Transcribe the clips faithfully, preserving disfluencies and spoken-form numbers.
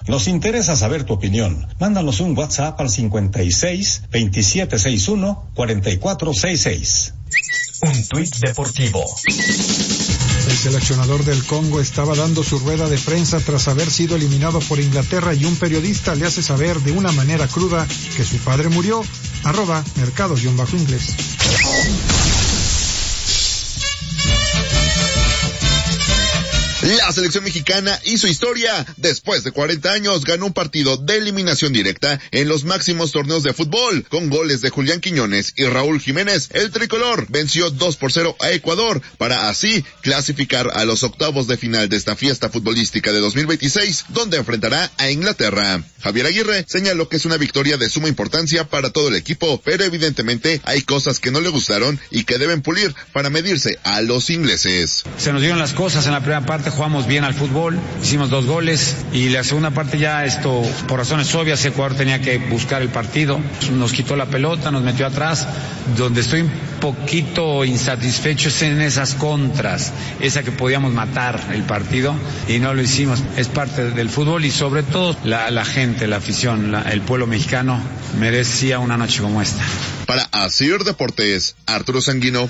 Nos interesa saber tu opinión. Mándanos un WhatsApp al cincuenta y seis, veintisiete sesenta y uno, cuarenta y cuatro sesenta y seis. Un tuit deportivo. El seleccionador del Congo estaba dando su rueda de prensa tras haber sido eliminado por Inglaterra y un periodista le hace saber de una manera cruda que su padre murió. Arroba mercado-inglés. La selección mexicana hizo historia. Después de cuarenta años ganó un partido de eliminación directa en los máximos torneos de fútbol. Con goles de Julián Quiñones y Raúl Jiménez, el tricolor venció dos por cero a Ecuador para así clasificar a los octavos de final de esta fiesta futbolística de dos mil veintiséis, donde enfrentará a Inglaterra. Javier Aguirre señaló que es una victoria de suma importancia para todo el equipo, pero evidentemente hay cosas que no le gustaron y que deben pulir para medirse a los ingleses. Se nos dieron las cosas en la primera parte. Jugamos bien al fútbol, hicimos dos goles y la segunda parte ya esto, por razones obvias, Ecuador tenía que buscar el partido, nos quitó la pelota, nos metió atrás. Donde estoy un poquito insatisfecho es en esas contras, esa que podíamos matar el partido y no lo hicimos. Es parte del fútbol y sobre todo la, la gente, la afición, la, el pueblo mexicano merecía una noche como esta. Para Asir Deportes, Arturo Sanguino.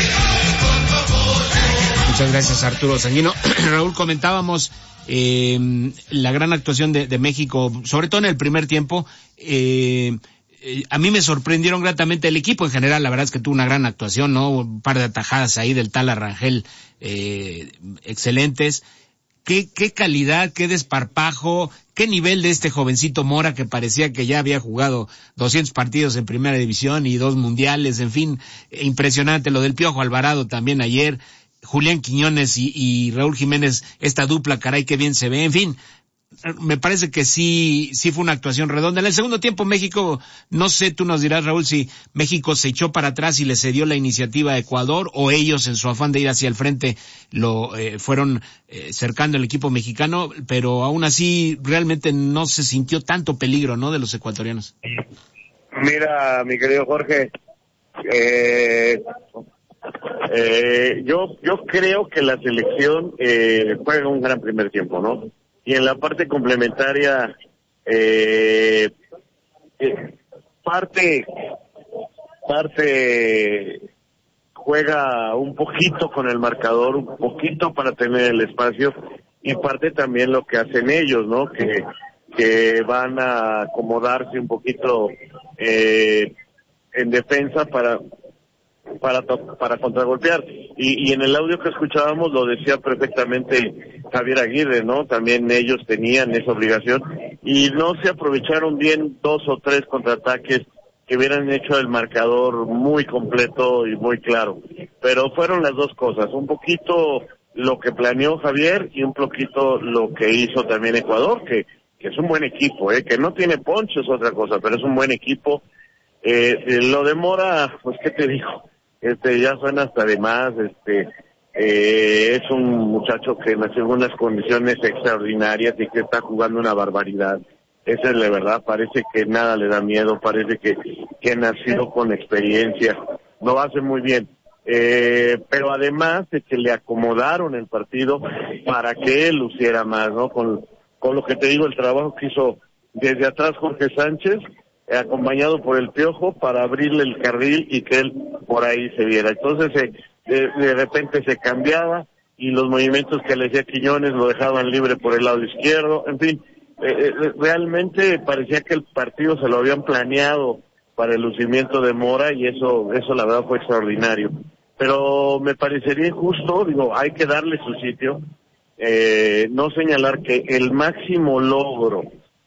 Muchas gracias, Arturo Sanguino. Raúl, comentábamos eh, la gran actuación de, de México, sobre todo en el primer tiempo. Eh, eh, a mí me sorprendieron gratamente el equipo en general. La verdad es que tuvo una gran actuación, ¿no? Un par de atajadas ahí del tal Arrangel eh, excelentes. ¿Qué, qué calidad, qué desparpajo, qué nivel de este jovencito Mora que parecía que ya había jugado doscientos partidos en Primera División y dos mundiales, en fin, impresionante. Lo del Piojo Alvarado también ayer. Julián Quiñones y, y Raúl Jiménez, esta dupla, caray, qué bien se ve, en fin, me parece que sí, sí fue una actuación redonda. En el segundo tiempo México, no sé, tú nos dirás, Raúl, si México se echó para atrás y le cedió la iniciativa a Ecuador, o ellos en su afán de ir hacia el frente lo eh, fueron eh, cercando el equipo mexicano, pero aún así realmente no se sintió tanto peligro, ¿no?, de los ecuatorianos. Mira, mi querido Jorge, eh... Eh, yo yo creo que la selección eh, juega un gran primer tiempo, ¿no? Y en la parte complementaria, eh, eh, parte parte juega un poquito con el marcador, un poquito para tener el espacio, y parte también lo que hacen ellos, ¿no? Que que van a acomodarse un poquito eh, en defensa para para para contragolpear, y, y en el audio que escuchábamos lo decía perfectamente Javier Aguirre, ¿no? También ellos tenían esa obligación y no se aprovecharon bien dos o tres contraataques que hubieran hecho el marcador muy completo y muy claro, pero fueron las dos cosas, un poquito lo que planeó Javier y un poquito lo que hizo también Ecuador, que, que es un buen equipo, ¿eh? Que no tiene poncho es otra cosa, pero es un buen equipo. Eh, eh, lo de Mora, pues qué te digo, este ya suena hasta de más, este eh, es un muchacho que nació en unas condiciones extraordinarias y que está jugando una barbaridad. Esa es la verdad, parece que nada le da miedo, parece que, que ha nacido con experiencia, lo hace muy bien. Eh, pero además de que le acomodaron el partido para que él luciera más, ¿no? Con, con lo que te digo, el trabajo que hizo desde atrás Jorge Sánchez, acompañado por el Piojo, para abrirle el carril y que él por ahí se viera. Entonces eh, de, de repente se cambiaba y los movimientos que le hacía Quiñones lo dejaban libre por el lado izquierdo, en fin, eh, eh, realmente parecía que el partido se lo habían planeado para el lucimiento de Mora y eso, eso la verdad fue extraordinario. Pero me parecería injusto, digo, hay que darle su sitio, eh, no señalar que el máximo logro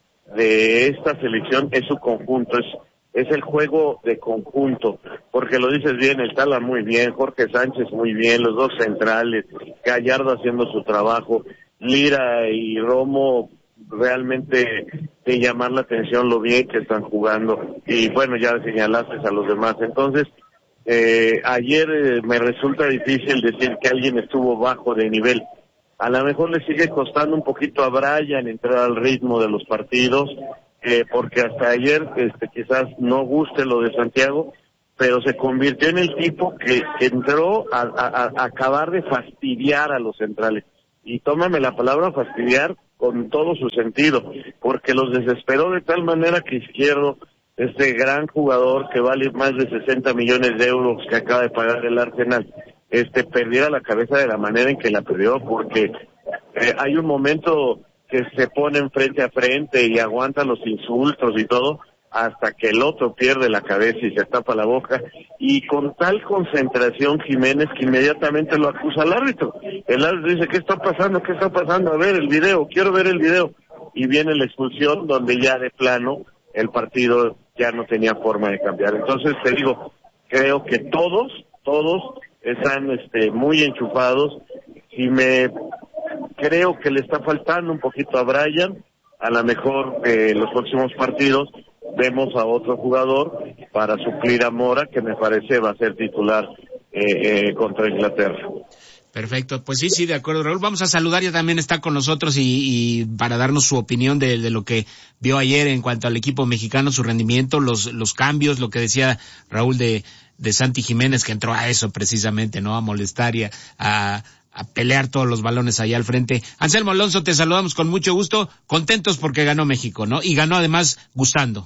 de esta selección es su conjunto, es es el juego de conjunto, porque lo dices bien, el Tala muy bien, Jorge Sánchez muy bien, los dos centrales, Gallardo haciendo su trabajo, Lira y Romo realmente de llamar la atención lo bien que están jugando, y bueno, ya señalaste a los demás. Entonces, eh, ayer eh, me resulta difícil decir que alguien estuvo bajo de nivel. A lo mejor le sigue costando un poquito a Brian entrar al ritmo de los partidos, eh, porque hasta ayer este, quizás no guste lo de Santiago, pero se convirtió en el tipo que, que entró a, a, a acabar de fastidiar a los centrales. Y tómame la palabra fastidiar con todo su sentido, porque los desesperó de tal manera que Izquierdo, este gran jugador que vale más de sesenta millones de euros que acaba de pagar el Arsenal, este perdiera la cabeza de la manera en que la perdió, porque eh, hay un momento que se ponen frente a frente y aguantan los insultos y todo, hasta que el otro pierde la cabeza y se tapa la boca, y con tal concentración Jiménez que inmediatamente lo acusa al árbitro. El árbitro dice, ¿qué está pasando? ¿Qué está pasando? A ver el video, quiero ver el video. Y viene la expulsión donde ya de plano el partido ya no tenía forma de cambiar. Entonces te digo, creo que todos, todos están este muy enchufados, y me creo que le está faltando un poquito a Brian. A lo mejor eh, los próximos partidos vemos a otro jugador para suplir a Mora, que me parece va a ser titular eh, eh, contra Inglaterra. Perfecto, pues sí, sí, de acuerdo, Raúl. Vamos a saludar, ya también está con nosotros y, y para darnos su opinión de, de lo que vio ayer en cuanto al equipo mexicano, su rendimiento, los los cambios, lo que decía Raúl de, de Santi Jiménez, que entró a eso precisamente, ¿no? A molestar y a, a, a pelear todos los balones allá al frente. Anselmo Alonso, te saludamos con mucho gusto, contentos porque ganó México, ¿no? Y ganó además gustando.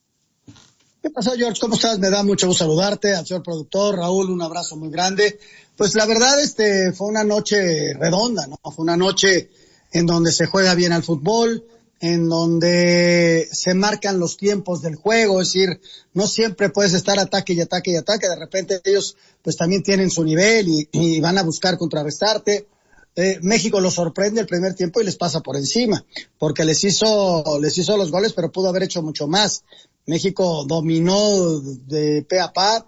¿Qué pasó, George? ¿Cómo estás? Me da mucho gusto saludarte, al señor productor, Raúl, un abrazo muy grande. Pues la verdad, este, fue una noche redonda, ¿no? Fue una noche en donde se juega bien al fútbol, en donde se marcan los tiempos del juego, es decir, no siempre puedes estar ataque y ataque y ataque, de repente ellos pues también tienen su nivel y, y van a buscar contrarrestarte. Eh, México los sorprende el primer tiempo y les pasa por encima, porque les hizo, les hizo los goles, pero pudo haber hecho mucho más. México dominó de pe a pa,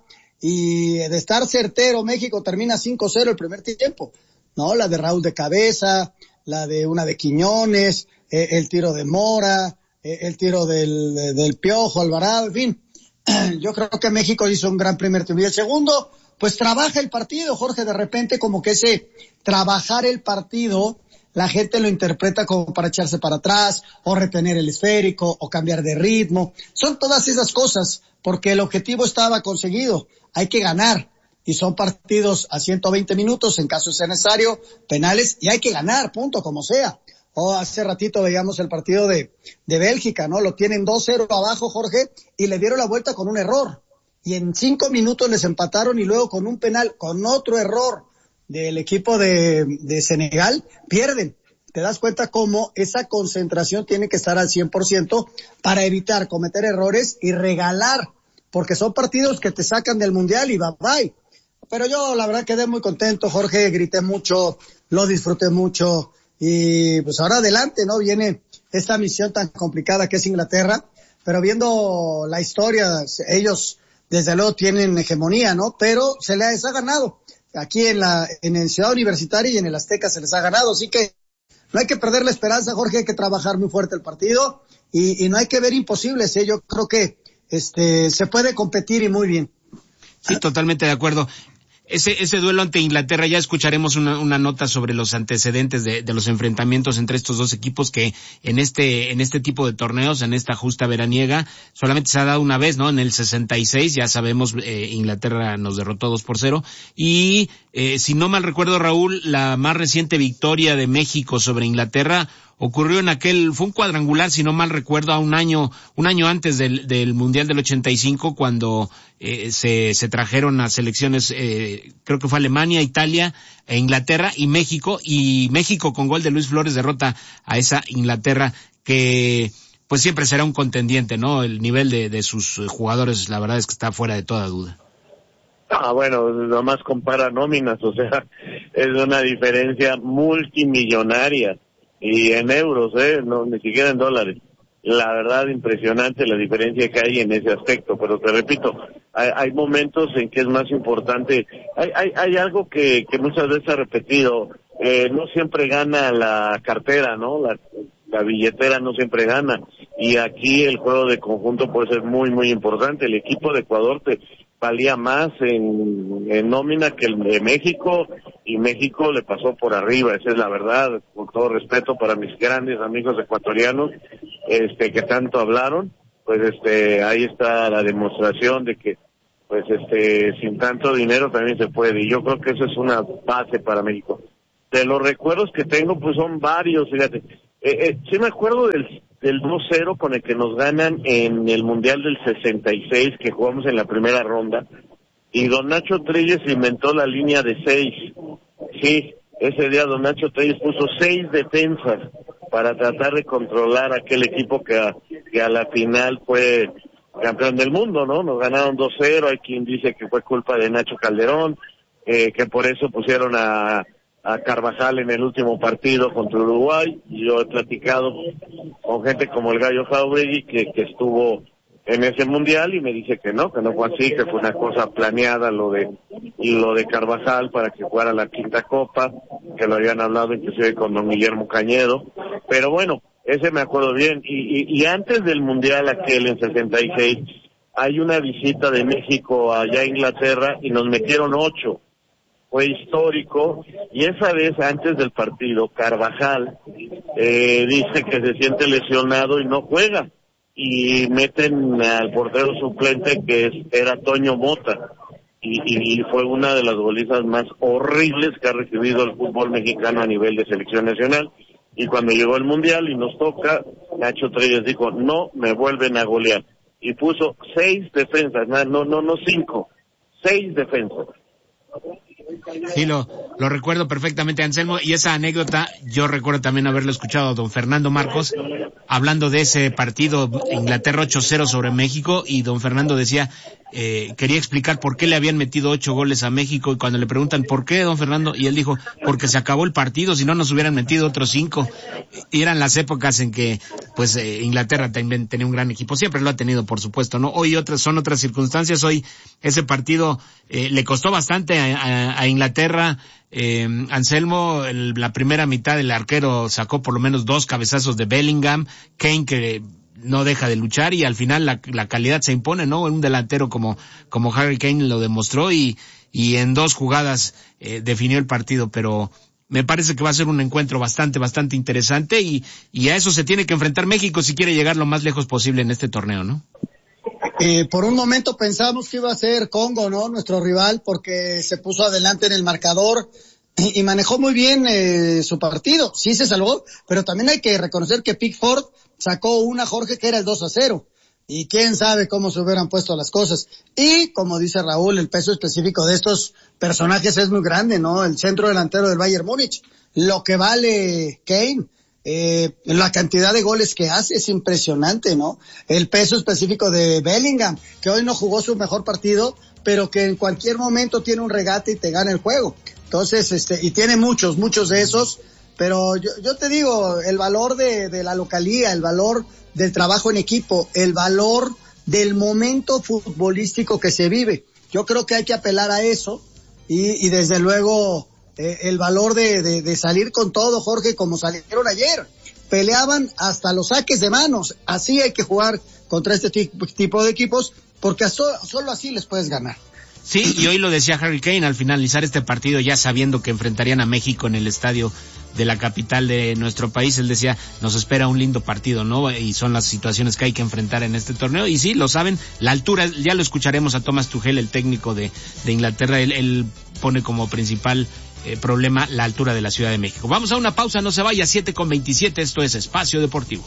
y de estar certero, México termina cinco cero el primer tiempo, ¿no? La de Raúl de cabeza, la de una de Quiñones, eh, el tiro de Mora, eh, el tiro del, del Piojo Alvarado, en fin. Yo creo que México hizo un gran primer tiempo. Y el segundo, pues trabaja el partido, Jorge, de repente como que ese trabajar el partido, la gente lo interpreta como para echarse para atrás, o retener el esférico, o cambiar de ritmo. Son todas esas cosas, porque el objetivo estaba conseguido. Hay que ganar, y son partidos a ciento veinte minutos, en caso sea necesario, penales, y hay que ganar, punto, como sea. O hace ratito veíamos el partido de, de Bélgica, ¿no? Lo tienen dos cero abajo, Jorge, y le dieron la vuelta con un error. Y en cinco minutos les empataron, y luego con un penal, con otro error del equipo de, de Senegal, pierden. Te das cuenta cómo esa concentración tiene que estar al cien por ciento para evitar cometer errores y regalar, porque son partidos que te sacan del mundial y bye bye. Pero yo la verdad quedé muy contento, Jorge, grité mucho, lo disfruté mucho, y pues ahora adelante, ¿no? Viene esta misión tan complicada que es Inglaterra, pero viendo la historia, ellos desde luego tienen hegemonía, ¿no? Pero se les ha ganado. Aquí en la, en el Ciudad Universitaria y en el Azteca se les ha ganado, así que no hay que perder la esperanza, Jorge, hay que trabajar muy fuerte el partido, y, y no hay que ver imposibles, ¿eh? Yo creo que este se puede competir y muy bien. Sí, totalmente de acuerdo. Ese, ese duelo ante Inglaterra, ya escucharemos una, una nota sobre los antecedentes de, de los enfrentamientos entre estos dos equipos que en este, en este tipo de torneos, en esta justa veraniega, solamente se ha dado una vez, ¿no? En el sesenta y seis, ya sabemos, eh, Inglaterra nos derrotó dos por cero, y, eh, si no mal recuerdo, Raúl, la más reciente victoria de México sobre Inglaterra ocurrió en aquel, fue un cuadrangular, si no mal recuerdo, a un año, un año antes del, del Mundial del ochenta y cinco, cuando eh, se, se trajeron a selecciones, eh, creo que fue Alemania, Italia, e Inglaterra y México, y México con gol de Luis Flores derrota a esa Inglaterra que pues siempre será un contendiente, ¿no? El nivel de, de sus jugadores, la verdad es que está fuera de toda duda. Ah, bueno, nomás compara nóminas, o sea, es una diferencia multimillonaria. Y en euros, eh, no, ni siquiera en dólares. La verdad, impresionante la diferencia que hay en ese aspecto, pero te repito, hay, hay momentos en que es más importante. Hay, hay, hay algo que, que muchas veces ha repetido, eh, no siempre gana la cartera, ¿no? La, la billetera no siempre gana. Y aquí el juego de conjunto puede ser muy, muy importante. El equipo de Ecuador te valía más en, en nómina que el de México, y México le pasó por arriba, esa es la verdad, con todo respeto para mis grandes amigos ecuatorianos, este, que tanto hablaron, pues este, ahí está la demostración de que, pues este, sin tanto dinero también se puede, y yo creo que eso es una base para México. De los recuerdos que tengo, pues son varios, fíjate, Eh, eh, sí me acuerdo del, del dos cero con el que nos ganan en el Mundial del sesenta y seis, que jugamos en la primera ronda, y don Nacho Treyes inventó la línea de seis. Sí, ese día don Nacho Treyes puso seis defensas para tratar de controlar aquel equipo que a, que a la final fue campeón del mundo, ¿no? Nos ganaron dos cero, hay quien dice que fue culpa de Nacho Calderón, eh, que por eso pusieron a, a Carvajal en el último partido contra Uruguay. Y yo he platicado con gente como el Gallo Jauregui que, que estuvo en ese mundial y me dice que no, que no fue así, que fue una cosa planeada lo de lo de Carvajal para que jugara la quinta copa, que lo habían hablado inclusive con don Guillermo Cañedo, pero bueno, ese me acuerdo bien. Y, y, y antes del mundial aquel en sesenta y seis hay una visita de México allá a Inglaterra y nos metieron ocho, fue histórico, y esa vez antes del partido Carvajal eh, dice que se siente lesionado y no juega, y meten al portero suplente que es, era Toño Mota, y, y, y fue una de las golizas más horribles que ha recibido el fútbol mexicano a nivel de selección nacional. Y cuando llegó el mundial y nos toca, Nacho Treyes dijo, no me vuelven a golear, y puso seis defensas, no, no, no cinco, seis defensas. Sí, lo, lo recuerdo perfectamente, Anselmo, y esa anécdota yo recuerdo también haberlo escuchado a don Fernando Marcos hablando de ese partido Inglaterra ocho cero sobre México, y don Fernando decía, eh, quería explicar por qué le habían metido ocho goles a México, y cuando le preguntan ¿por qué, don Fernando? Y él dijo, porque se acabó el partido, si no nos hubieran metido otros cinco. Y eran las épocas en que pues eh, Inglaterra también tenía un gran equipo, siempre lo ha tenido, por supuesto, ¿no? Hoy otras son otras circunstancias, hoy ese partido eh, le costó bastante a, a, a Inglaterra. Eh, Anselmo, el, la primera mitad el arquero sacó por lo menos dos cabezazos de Bellingham, Kane que no deja de luchar, y al final la, la calidad se impone, ¿no? Un delantero como como Harry Kane lo demostró, y y en dos jugadas eh, definió el partido, pero me parece que va a ser un encuentro bastante, bastante interesante, y, y a eso se tiene que enfrentar México si quiere llegar lo más lejos posible en este torneo, ¿no? Eh, por un momento pensamos que iba a ser Congo, ¿no? Nuestro rival, porque se puso adelante en el marcador y, y manejó muy bien eh, su partido. Sí se salvó, pero también hay que reconocer que Pickford sacó una, Jorge, que era el dos a cero. Y quién sabe cómo se hubieran puesto las cosas. Y, como dice Raúl, el peso específico de estos personajes es muy grande, ¿no? El centro delantero del Bayern Múnich, lo que vale Kane, eh, la cantidad de goles que hace es impresionante, ¿no? El peso específico de Bellingham, que hoy no jugó su mejor partido, pero que en cualquier momento tiene un regate y te gana el juego. Entonces, este, y tiene muchos, muchos de esos, pero yo, yo te digo, el valor de, de la localía, el valor del trabajo en equipo, el valor del momento futbolístico que se vive. Yo creo que hay que apelar a eso, y, y desde luego eh, el valor de, de, de salir con todo, Jorge, como salieron ayer. Peleaban hasta los saques de manos. Así hay que jugar contra este tipo de equipos, porque so, solo así les puedes ganar. Sí, y hoy lo decía Harry Kane al finalizar este partido, ya sabiendo que enfrentarían a México en el estadio de la capital de nuestro país. Él decía, nos espera un lindo partido, ¿no? Y son las situaciones que hay que enfrentar en este torneo. Y sí, lo saben, la altura, ya lo escucharemos a Thomas Tuchel, el técnico de, de Inglaterra. Él, él pone como principal eh, problema la altura de la Ciudad de México. Vamos a una pausa, no se vaya, siete con veintisiete, esto es Espacio Deportivo.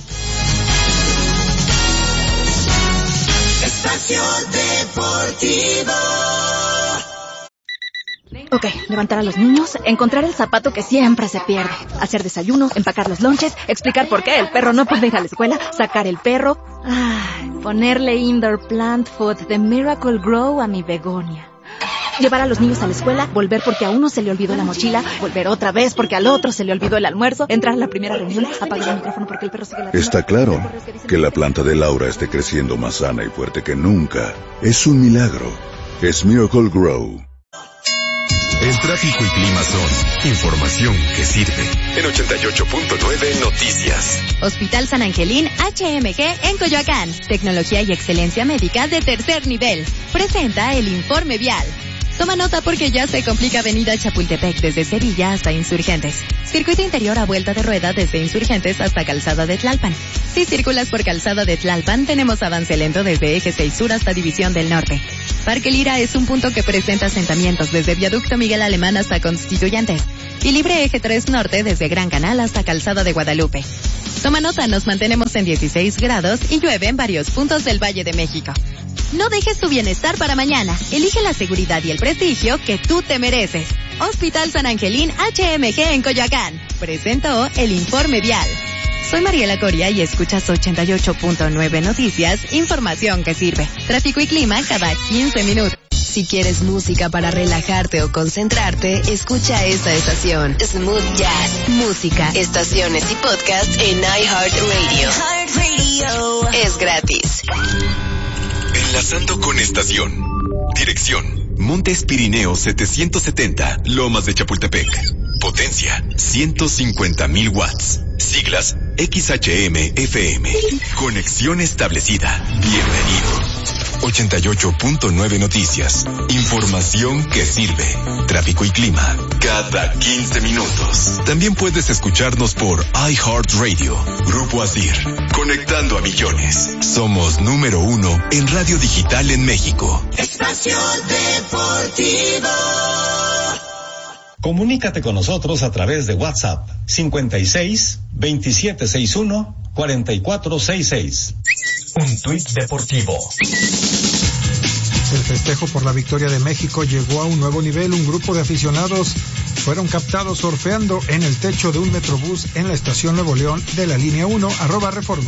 Espacio Deportivo. Ok, levantar a los niños, encontrar el zapato que siempre se pierde, hacer desayunos, empacar los lonches, explicar por qué el perro no puede ir a la escuela, sacar el perro, ay, ponerle indoor plant food de Miracle Grow a mi begonia. Llevar a los niños a la escuela, volver porque a uno se le olvidó la mochila, volver otra vez porque al otro se le olvidó el almuerzo, entrar a la primera reunión, apagar el micrófono porque el perro sigue la... Está claro que la planta de Laura esté creciendo más sana y fuerte que nunca. Es un milagro. Es Miracle Grow. El tráfico y clima son información que sirve. En ochenta y ocho punto nueve Noticias. Hospital San Angelín H M G en Coyoacán. Tecnología y excelencia médica de tercer nivel. Presenta el informe vial. Toma nota porque ya se complica Avenida Chapultepec desde Sevilla hasta Insurgentes. Circuito interior a vuelta de rueda desde Insurgentes hasta Calzada de Tlalpan. Si circulas por Calzada de Tlalpan, tenemos avance lento desde Eje seis Sur hasta División del Norte. Parque Lira es un punto que presenta asentamientos desde Viaducto Miguel Alemán hasta Constituyentes. Y libre Eje tres Norte desde Gran Canal hasta Calzada de Guadalupe. Toma nota, nos mantenemos en dieciséis grados y llueve en varios puntos del Valle de México. No dejes tu bienestar para mañana. Elige la seguridad y el prestigio que tú te mereces. Hospital San Angelín H M G en Coyoacán presentó el informe vial. Soy Mariela Coria y escuchas ochenta y ocho punto nueve Noticias, información que sirve. Tráfico y clima cada quince minutos. Si quieres música para relajarte o concentrarte, escucha esta estación. Smooth Jazz. Música, estaciones y podcast en iHeartRadio. iHeartRadio. Es gratis. Enlazando con estación. Dirección: Montes Pirineos setecientos setenta, Lomas de Chapultepec. Potencia: ciento cincuenta mil watts. Siglas: X H M F M. Conexión establecida. Bienvenido. ochenta y ocho punto nueve Noticias. Información que sirve. Tráfico y clima cada quince minutos. También puedes escucharnos por iHeartRadio. Grupo Asir. Conectando a millones. Somos número uno en radio digital en México. Espacio Deportivo. Comunícate con nosotros a través de WhatsApp cincuenta y seis, veintisiete sesenta y uno, cuarenta y cuatro sesenta y seis. Un tuit deportivo. El festejo por la victoria de México llegó a un nuevo nivel. Un grupo de aficionados fueron captados surfeando en el techo de un metrobús en la estación Nuevo León de la línea uno, arroba Reforma.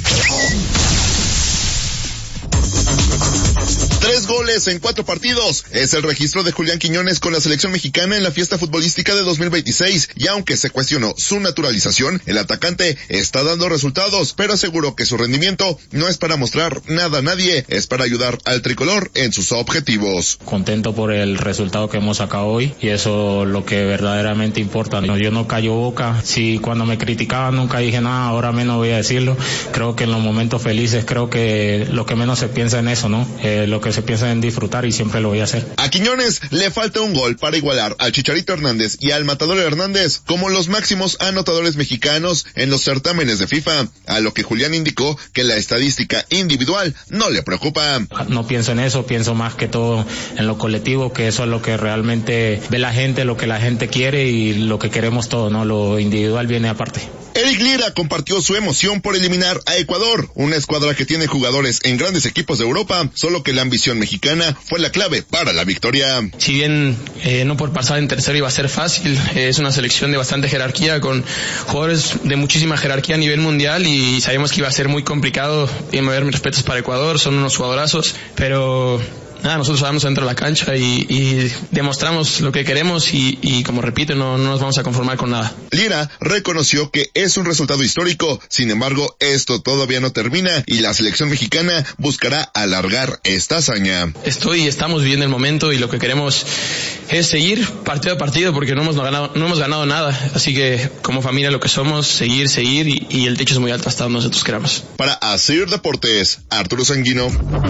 Tres goles en cuatro partidos es el registro de Julián Quiñones con la selección mexicana en la fiesta futbolística de dos mil veintiséis, y aunque se cuestionó su naturalización, el atacante está dando resultados, pero aseguró que su rendimiento no es para mostrar nada a nadie, es para ayudar al tricolor en sus objetivos. Contento por el resultado que hemos sacado hoy, y eso es lo que verdaderamente importa. Yo no callo boca, si cuando me criticaban nunca dije nada, ahora menos voy a decirlo. Creo que en los momentos felices, creo que lo que menos se piensa en eso, ¿no? Eh, lo que se piensa en disfrutar, y siempre lo voy a hacer. A Quiñones le falta un gol para igualar al Chicharito Hernández y al Matador Hernández como los máximos anotadores mexicanos en los certámenes de FIFA, a lo que Julián indicó que la estadística individual no le preocupa. No pienso en eso, pienso más que todo en lo colectivo, que eso es lo que realmente ve la gente, lo que la gente quiere y lo que queremos todos, ¿no? Lo individual viene aparte. Eric Lira compartió su emoción por eliminar a Ecuador, una escuadra que tiene jugadores en grandes equipos de Europa, solo que la ambición mexicana fue la clave para la victoria. Si bien eh, no por pasar en tercero iba a ser fácil, eh, es una selección de bastante jerarquía, con jugadores de muchísima jerarquía a nivel mundial, y sabíamos que iba a ser muy complicado. Y me ver mis respetos para Ecuador, son unos jugadorazos, pero nada, nosotros vamos dentro de la cancha y, y demostramos lo que queremos, y, y como repito, no, no nos vamos a conformar con nada. Lira reconoció que es un resultado histórico, sin embargo, esto todavía no termina y la selección mexicana buscará alargar esta hazaña. Estoy y estamos viviendo el momento, y lo que queremos es seguir partido a partido, porque no hemos ganado, no hemos ganado nada, así que como familia lo que somos, seguir, seguir, y, y el techo es muy alto hasta donde nosotros queramos. Para Asir Deportes, Arturo Sanguino.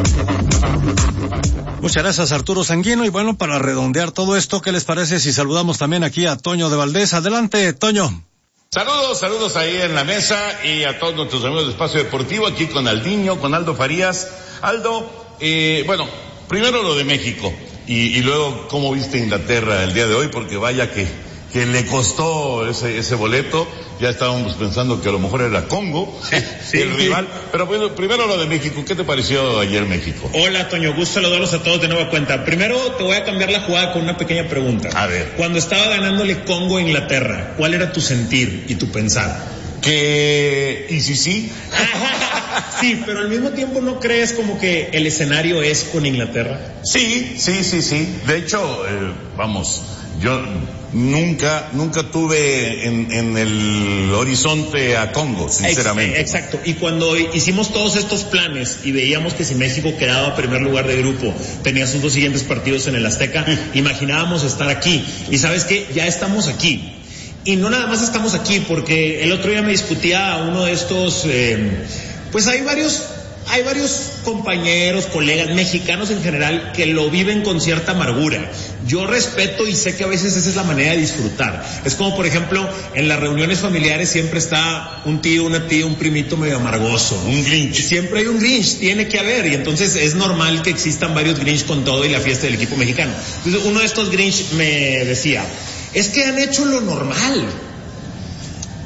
Muchas gracias, Arturo Sanguino. Y bueno, para redondear todo esto, ¿qué les parece si saludamos también aquí a Toño de Valdés? Adelante, Toño. Saludos, saludos ahí en la mesa y a todos nuestros amigos de Espacio Deportivo, aquí con Aldiño, con Aldo Farías. Aldo, eh, bueno, primero lo de México y, y luego cómo viste Inglaterra el día de hoy, porque vaya que, que le costó ese, ese boleto. Ya estábamos pensando que a lo mejor era Congo, sí, el rival. Pero bueno, primero lo de México. ¿Qué te pareció ayer México? Hola, Toño. Gusto saludarlos a todos de nueva cuenta. Primero te voy a cambiar la jugada con una pequeña pregunta. A ver. Cuando estaba ganándole Congo a Inglaterra, ¿cuál era tu sentir y tu pensar? Que... ¿Y si sí? Sí, pero al mismo tiempo ¿no crees como que el escenario es con Inglaterra? Sí, sí, sí, sí. De hecho, eh, vamos... Yo nunca, nunca tuve en, en el horizonte a Congo, sinceramente. Exacto. Y cuando hicimos todos estos planes y veíamos que si México quedaba a primer lugar de grupo, tenía sus dos siguientes partidos en el Azteca, imaginábamos estar aquí. Y ¿sabes qué? Ya estamos aquí. Y no nada más estamos aquí, porque el otro día me discutía a uno de estos, eh, pues hay varios... Hay varios compañeros, colegas, mexicanos en general, que lo viven con cierta amargura. Yo respeto y sé que a veces esa es la manera de disfrutar. Es como, por ejemplo, en las reuniones familiares siempre está un tío, una tía, un primito medio amargoso. Un Grinch. Siempre hay un Grinch, tiene que haber. Y entonces es normal que existan varios Grinch con todo y la fiesta del equipo mexicano. Entonces uno de estos Grinch me decía, es que han hecho lo normal.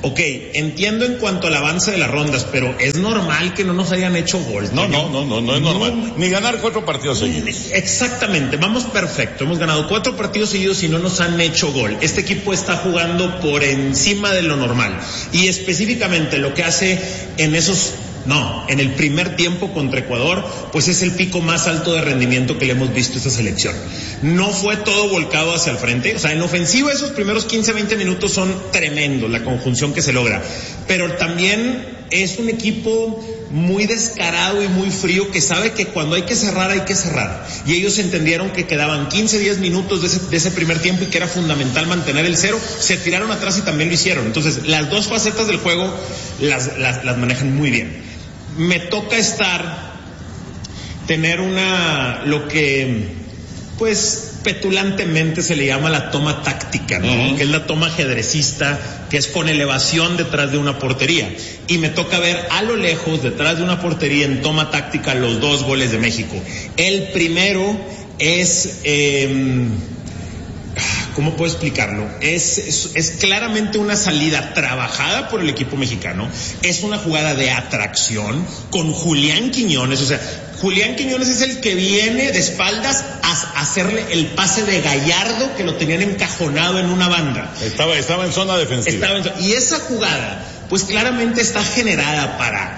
ok, entiendo en cuanto al avance de las rondas, pero es normal que no nos hayan hecho gol. No, no, no, no, no es normal. No, ni ganar cuatro partidos seguidos. Exactamente, vamos perfecto. Hemos ganado cuatro partidos seguidos y no nos han hecho gol. Este equipo está jugando por encima de lo normal. Y específicamente lo que hace en esos... No, en el primer tiempo contra Ecuador, pues es el pico más alto de rendimiento que le hemos visto a esta selección. No fue todo volcado hacia el frente, o sea, en ofensiva esos primeros quince, veinte minutos son tremendos, la conjunción que se logra. Pero también es un equipo muy descarado y muy frío que sabe que cuando hay que cerrar, hay que cerrar. Y ellos entendieron que quedaban quince, diez minutos de ese, de ese primer tiempo y que era fundamental mantener el cero. Se tiraron atrás y también lo hicieron. Entonces, las dos facetas del juego las, las, las manejan muy bien. Me toca estar, tener una, lo que, pues, petulantemente se le llama la toma táctica, ¿no? Uh-huh. Que es la toma ajedrecista, que es con elevación detrás de una portería. Y me toca ver a lo lejos, detrás de una portería, en toma táctica, los dos goles de México. El primero es... Eh, ¿Cómo puedo explicarlo? Es, es, es claramente una salida trabajada por el equipo mexicano. Es una jugada de atracción con Julián Quiñones. O sea, Julián Quiñones es el que viene de espaldas a hacerle el pase de Gallardo, que lo tenían encajonado en una banda. Estaba, estaba en zona defensiva. Estaba en, y esa jugada, pues claramente está generada para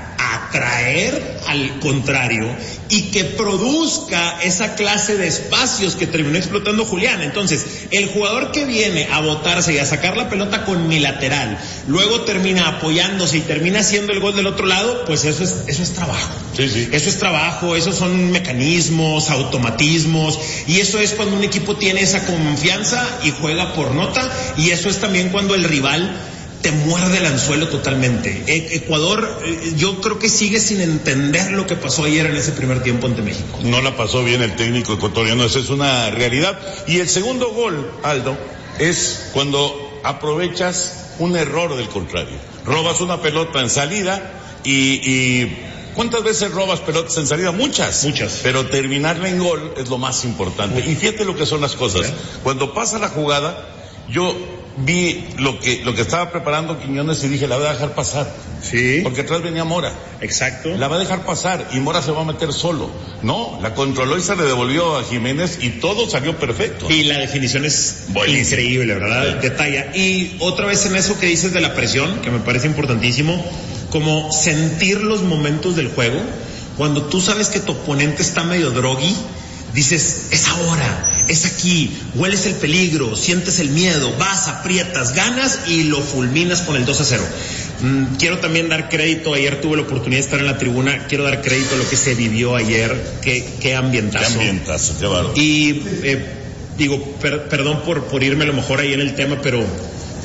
atraer al contrario y que produzca esa clase de espacios que terminó explotando Julián. Entonces, el jugador que viene a botarse y a sacar la pelota con mi lateral, luego termina apoyándose y termina haciendo el gol del otro lado, pues eso es, eso es trabajo. Sí, sí. Eso es trabajo, esos son mecanismos, automatismos, y eso es cuando un equipo tiene esa confianza y juega por nota, y eso es también cuando el rival te muerde el anzuelo totalmente. Ecuador, yo creo que sigue sin entender lo que pasó ayer en ese primer tiempo ante México. No la pasó bien el técnico ecuatoriano, esa es una realidad. Y el segundo gol, Aldo, es cuando aprovechas un error del contrario. Robas una pelota en salida y, y ¿cuántas veces robas pelotas en salida? Muchas. Muchas. Pero terminarla en gol es lo más importante. Y fíjate lo que son las cosas. Cuando pasa la jugada, yo vi lo que lo que estaba preparando Quiñones y dije, la voy a dejar pasar. Sí. Porque atrás venía Mora. Exacto. La va a dejar pasar y Mora se va a meter solo. No, la controló y se le devolvió a Jiménez y todo salió perfecto. Y la definición es buenísima, increíble, ¿verdad? Sí. Detalla. Y otra vez en eso que dices de la presión, que me parece importantísimo, como sentir los momentos del juego, cuando tú sabes que tu oponente está medio drogui, dices, es ahora, es aquí, hueles el peligro, sientes el miedo, vas, aprietas, ganas y lo fulminas con el dos a cero. Mm, quiero también dar crédito, ayer tuve la oportunidad de estar en la tribuna, quiero dar crédito a lo que se vivió ayer, qué, qué ambientazo. Qué ambientazo, qué bárbaro. Y eh, digo, per, perdón por, por irme a lo mejor ahí en el tema, pero eh,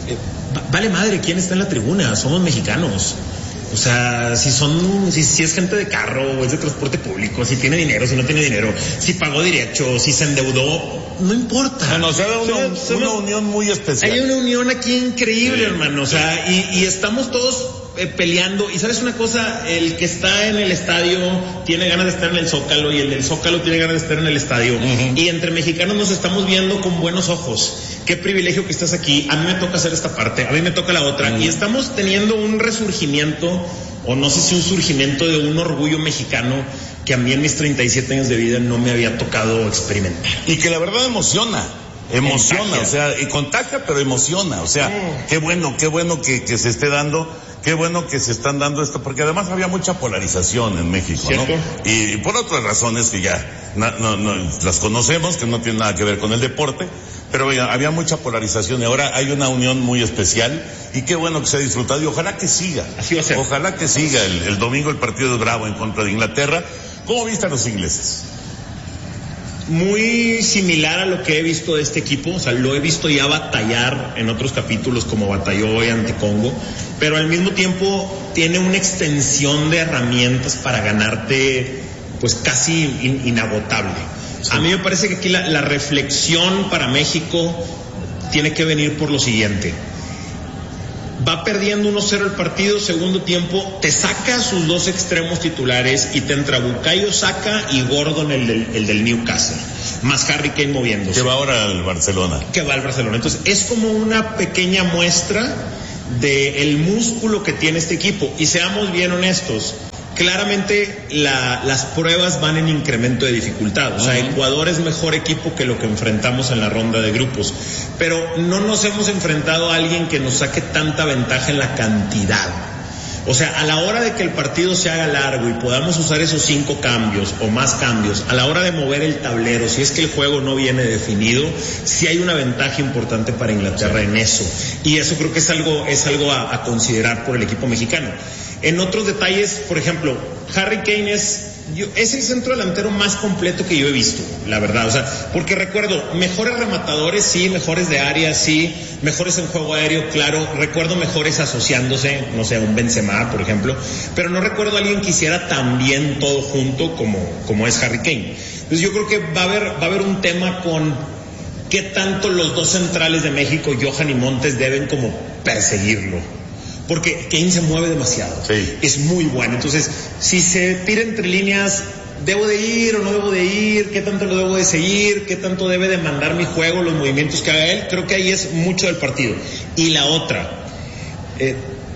vale madre quién está en la tribuna, somos mexicanos. O sea, si son, si, si es gente de carro o es de transporte público, si tiene dinero, si no tiene dinero, si pagó derecho, si se endeudó, no importa. Bueno, o sea, una, una, somos, una unión muy especial. Hay una unión aquí increíble, sí, hermano. O sea, sí. y, y estamos todos eh, peleando. Y sabes una cosa, el que está en el estadio tiene ganas de estar en el Zócalo y el del Zócalo tiene ganas de estar en el estadio. Uh-huh. Y entre mexicanos nos estamos viendo con buenos ojos. Qué privilegio que estás aquí. A mí me toca hacer esta parte, a mí me toca la otra. Mm. Y estamos teniendo un resurgimiento, o no sé si un surgimiento de un orgullo mexicano que a mí en mis treinta y siete años de vida no me había tocado experimentar. Y que la verdad emociona. Emociona, contagia. O sea, y contagia, pero emociona. O sea, mm. qué bueno, qué bueno que, que se esté dando. Qué bueno que se están dando esto, porque además había mucha polarización en México, ¿cierto? ¿No? Y, y por otras razones que ya no, no, no, las conocemos, que no tienen nada que ver con el deporte, pero oiga, había mucha polarización y ahora hay una unión muy especial y qué bueno que se ha disfrutado y ojalá que siga. Así va a ser. Ojalá que siga el, el domingo el partido de Bravo en contra de Inglaterra. ¿Cómo viste a los ingleses? Muy similar a lo que he visto de este equipo, o sea, lo he visto ya batallar en otros capítulos como batalló hoy ante Congo, pero al mismo tiempo tiene una extensión de herramientas para ganarte pues casi in, inagotable. Sí. A mí me parece que aquí la, la reflexión para México tiene que venir por lo siguiente. Va perdiendo uno cero el partido, segundo tiempo, te saca sus dos extremos titulares y te entra Bukayo Saka y Gordon, el del, el del Newcastle, más Harry Kane moviéndose. Que va ahora al Barcelona. Que va al Barcelona. Entonces, es como una pequeña muestra del músculo que tiene este equipo. Y seamos bien honestos, claramente la, las pruebas van en incremento de dificultad. O sea, uh-huh. Ecuador es mejor equipo que lo que enfrentamos en la ronda de grupos. Pero no nos hemos enfrentado a alguien que nos saque tanta ventaja en la cantidad. O sea, a la hora de que el partido se haga largo y podamos usar esos cinco cambios o más cambios, a la hora de mover el tablero, si es que el juego no viene definido, sí hay una ventaja importante para Inglaterra sí. en eso. Y eso creo que es algo, es algo a, a considerar por el equipo mexicano. En otros detalles, por ejemplo, Harry Kane es, yo, es el centro delantero más completo que yo he visto, la verdad. O sea, porque recuerdo, mejores rematadores, sí, mejores de área, sí, mejores en juego aéreo, claro. Recuerdo mejores asociándose, no sé, un Benzema, por ejemplo. Pero no recuerdo a alguien que hiciera tan bien todo junto como, como es Harry Kane. Entonces yo creo que va a haber, va a haber un tema con qué tanto los dos centrales de México, Johan y Montes, deben como perseguirlo. Porque Kane se mueve demasiado. Sí. Es muy bueno. Entonces, si se tira entre líneas, ¿debo de ir o no debo de ir? ¿Qué tanto lo debo de seguir? ¿Qué tanto debe demandar mi juego, los movimientos que haga él? Creo que ahí es mucho del partido. Y la otra, eh,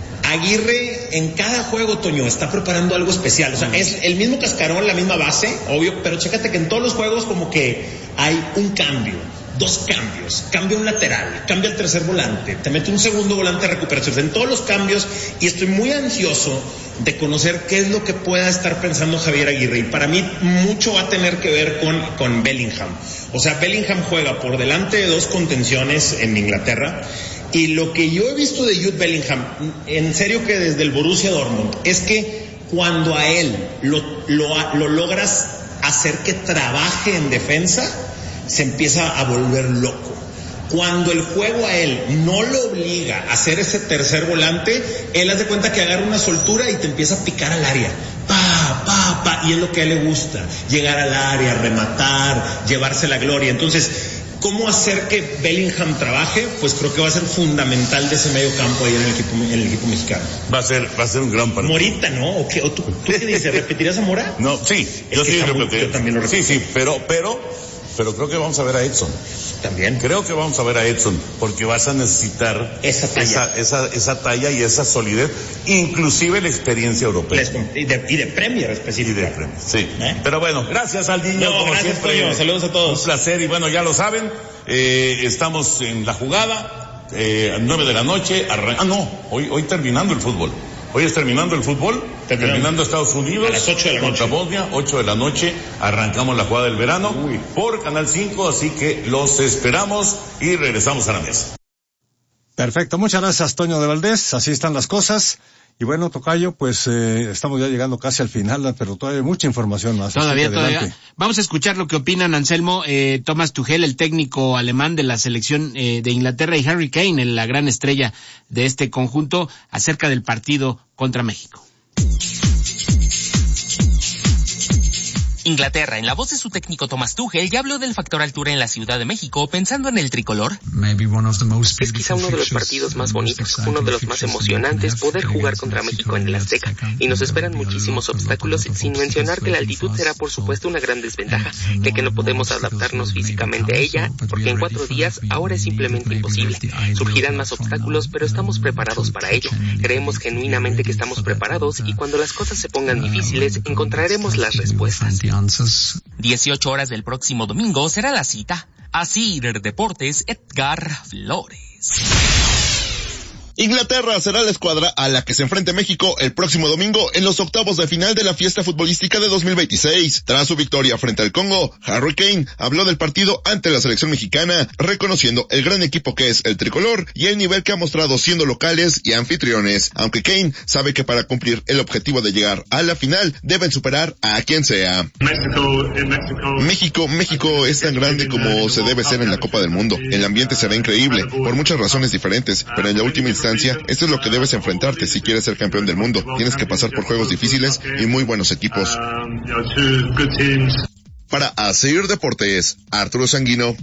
Aguirre en cada juego, Toño, está preparando algo especial. O sea, es el mismo cascarón, la misma base, obvio, pero chécate que en todos los juegos como que hay un cambio. Dos cambios, cambia un lateral, cambia el tercer volante, te mete un segundo volante de recuperación, en todos los cambios, y estoy muy ansioso de conocer qué es lo que pueda estar pensando Javier Aguirre, y para mí mucho va a tener que ver con, con Bellingham. O sea, Bellingham juega por delante de dos contenciones en Inglaterra, y lo que yo he visto de Jude Bellingham, en serio que desde el Borussia Dortmund, es que cuando a él lo, lo, lo logras hacer que trabaje en defensa, se empieza a volver loco. Cuando el juego a él no lo obliga a hacer ese tercer volante, él hace cuenta que agarra una soltura y te empieza a picar al área. Pa, pa, pa, y es lo que a él le gusta, llegar al área, rematar, llevarse la gloria. Entonces, ¿cómo hacer que Bellingham trabaje? Pues creo que va a ser fundamental de ese medio campo ahí en el equipo, en el equipo mexicano. Va a ser, va a ser un gran partido. Morita, ¿no? ¿O qué? ¿O tú, ¿Tú qué dices? ¿Repetirías a Mora? No, sí, es yo sí repetiría. Yo también lo repito. Sí, sí, pero, pero, pero creo que vamos a ver a Edson. También. Creo que vamos a ver a Edson, porque vas a necesitar esa talla, esa, esa, esa talla y esa solidez, inclusive la experiencia europea. Y de, y de Premier específicamente. Y de Premier, sí. ¿Eh? Pero bueno, gracias al niño. No, como gracias, siempre. Toño. Saludos a todos. Un placer, y bueno, ya lo saben, eh, estamos en la jugada, eh, a nueve de la noche, arran- ah no, hoy, hoy terminando el fútbol. Hoy es terminando el fútbol, terminando, terminando Estados Unidos, a las ocho de la contra noche. Bosnia, ocho de la noche, arrancamos la jugada del verano Uy. por Canal cinco, así que los esperamos y regresamos a la mesa. Perfecto, muchas gracias, Toño de Valdés, así están las cosas. Y bueno, Tocayo, pues eh, estamos ya llegando casi al final, pero todavía hay mucha información más. Todavía, todavía. Vamos a escuchar lo que opinan, Anselmo, eh, Thomas Tuchel, el técnico alemán de la selección eh, de Inglaterra, y Harry Kane, la gran estrella de este conjunto, acerca del partido contra México. Inglaterra, en la voz de su técnico Thomas Tuchel, ya habló del factor altura en la Ciudad de México, pensando en el tricolor. Es quizá uno de los partidos más bonitos, uno de los más emocionantes, poder jugar contra México en el Azteca, y nos esperan muchísimos obstáculos, sin mencionar que la altitud será por supuesto una gran desventaja, ya que no podemos adaptarnos físicamente a ella, porque en cuatro días ahora es simplemente imposible. Surgirán más obstáculos, pero estamos preparados para ello. Creemos genuinamente que estamos preparados, y cuando las cosas se pongan difíciles, encontraremos las respuestas. dieciocho horas del próximo domingo será la cita. Asir Deportes, Edgar Flores. Inglaterra será la escuadra a la que se enfrente México el próximo domingo en los octavos de final de la fiesta futbolística de dos mil veintiséis. Tras su victoria frente al Congo, Harry Kane habló del partido ante la selección mexicana, reconociendo el gran equipo que es el tricolor y el nivel que ha mostrado siendo locales y anfitriones, aunque Kane sabe que para cumplir el objetivo de llegar a la final deben superar a quien sea. México, México es tan grande como se debe ser en la Copa del Mundo. El ambiente será increíble, por muchas razones diferentes, pero en la última instancia esto es lo que debes enfrentarte si quieres ser campeón del mundo. Tienes que pasar por juegos difíciles y muy buenos equipos. Para Asir Deportes, Arturo Sanguino.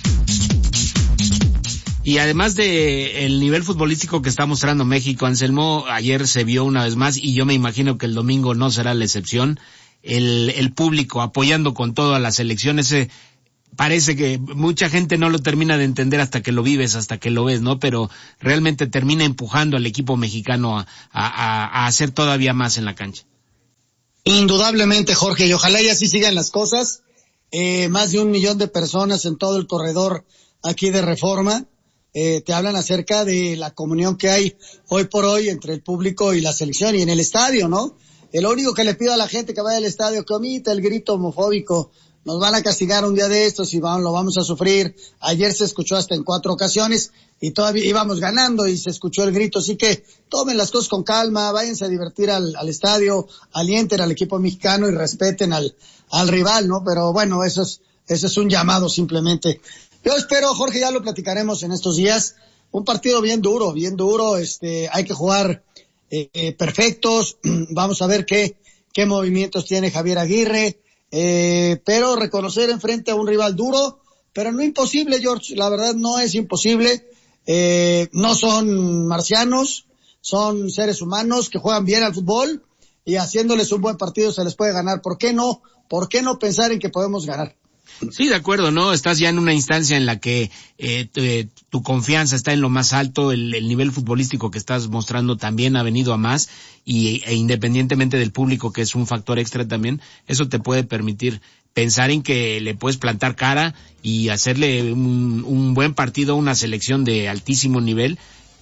Y además de el nivel futbolístico que está mostrando México, Anselmo, ayer se vio una vez más, y yo me imagino que el domingo no será la excepción, el, el público apoyando con todo a la selección, ese parece que mucha gente no lo termina de entender hasta que lo vives, hasta que lo ves, ¿no? Pero realmente termina empujando al equipo mexicano a, a, a hacer todavía más en la cancha. Indudablemente, Jorge, y ojalá y así sigan las cosas. Eh, más de un millón de personas en todo el corredor aquí de Reforma eh, te hablan acerca de la comunión que hay hoy por hoy entre el público y la selección y en el estadio, ¿no? Eh, lo único que le pido a la gente que vaya al estadio que omita el grito homofóbico. Nos van a castigar un día de estos y vamos, lo vamos a sufrir. Ayer se escuchó hasta en cuatro ocasiones y todavía íbamos ganando y se escuchó el grito. Así que tomen las cosas con calma, váyanse a divertir al, al estadio, alienten al equipo mexicano y respeten al, al rival, ¿no? Pero bueno, eso es, eso es un llamado simplemente. Yo espero, Jorge, ya lo platicaremos en estos días, un partido bien duro, bien duro, este, hay que jugar eh, eh, perfectos. Vamos a ver qué, qué movimientos tiene Javier Aguirre. Eh, pero reconocer enfrente a un rival duro, pero no imposible, George, la verdad no es imposible, eh, no son marcianos, son seres humanos que juegan bien al fútbol y haciéndoles un buen partido se les puede ganar. ¿Por qué no? ¿Por qué no pensar en que podemos ganar? Sí, de acuerdo, ¿no? Estás ya en una instancia en la que eh, tu, eh, tu confianza está en lo más alto, el, el nivel futbolístico que estás mostrando también ha venido a más y e independientemente del público, que es un factor extra también, eso te puede permitir pensar en que le puedes plantar cara y hacerle un, un buen partido a una selección de altísimo nivel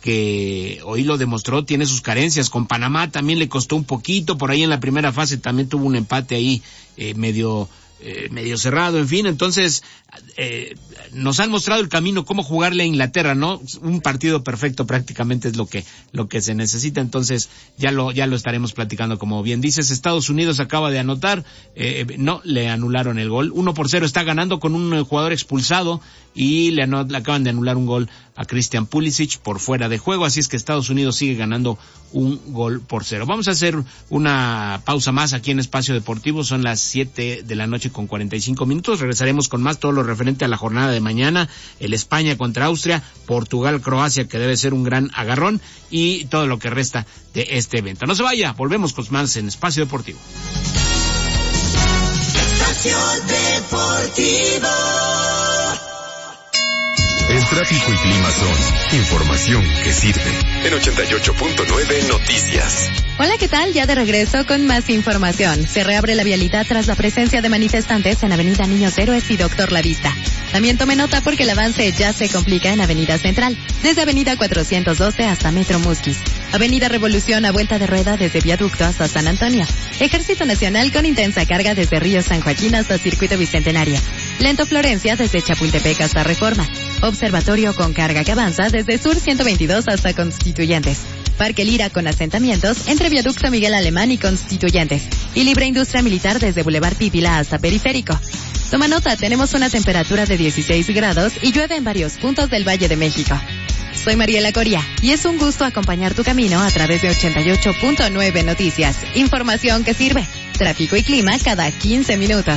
que hoy lo demostró, tiene sus carencias. Con Panamá también le costó un poquito, por ahí en la primera fase también tuvo un empate ahí eh, medio... Eh, medio cerrado, en fin, entonces eh, nos han mostrado el camino, cómo jugarle a Inglaterra, ¿no? Un partido perfecto prácticamente es lo que lo que se necesita, entonces ya lo ya lo estaremos platicando. Como bien dices, Estados Unidos acaba de anotar, eh, no, le anularon el gol, uno por cero está ganando con un jugador expulsado y le, anul- le acaban de anular un gol a Christian Pulisic por fuera de juego, así es que Estados Unidos sigue ganando un gol por cero. Vamos a hacer una pausa más aquí en Espacio Deportivo, son las siete de la noche con cuarenta y cinco minutos, regresaremos con más todo lo referente a la jornada de mañana, el España contra Austria, Portugal, Croacia, que debe ser un gran agarrón, y todo lo que resta de este evento. No se vaya, volvemos con más en Espacio Deportivo. Espacio Deportivo. El tráfico y clima son información que sirve. En ochenta y ocho punto nueve Noticias. Hola, ¿qué tal? Ya de regreso con más información. Se reabre la vialidad tras la presencia de manifestantes en Avenida Niños Héroes y Doctor Lavista. También tome nota porque el avance ya se complica en Avenida Central, desde Avenida cuatrocientos doce hasta Metro Musquis. Avenida Revolución a vuelta de rueda desde Viaducto hasta San Antonio. Ejército Nacional con intensa carga desde Río San Joaquín hasta Circuito Bicentenario. Lento Florencia desde Chapultepec hasta Reforma. Observatorio con carga que avanza desde Sur ciento veintidós hasta Constituyentes. Parque Lira con asentamientos entre Viaducto Miguel Alemán y Constituyentes. Y Libre Industria Militar desde Boulevard Pípila hasta Periférico. Toma nota, tenemos una temperatura de dieciséis grados y llueve en varios puntos del Valle de México. Soy Mariela Coria y es un gusto acompañar tu camino a través de ochenta y ocho punto nueve Noticias. Información que sirve. Tráfico y clima cada quince minutos.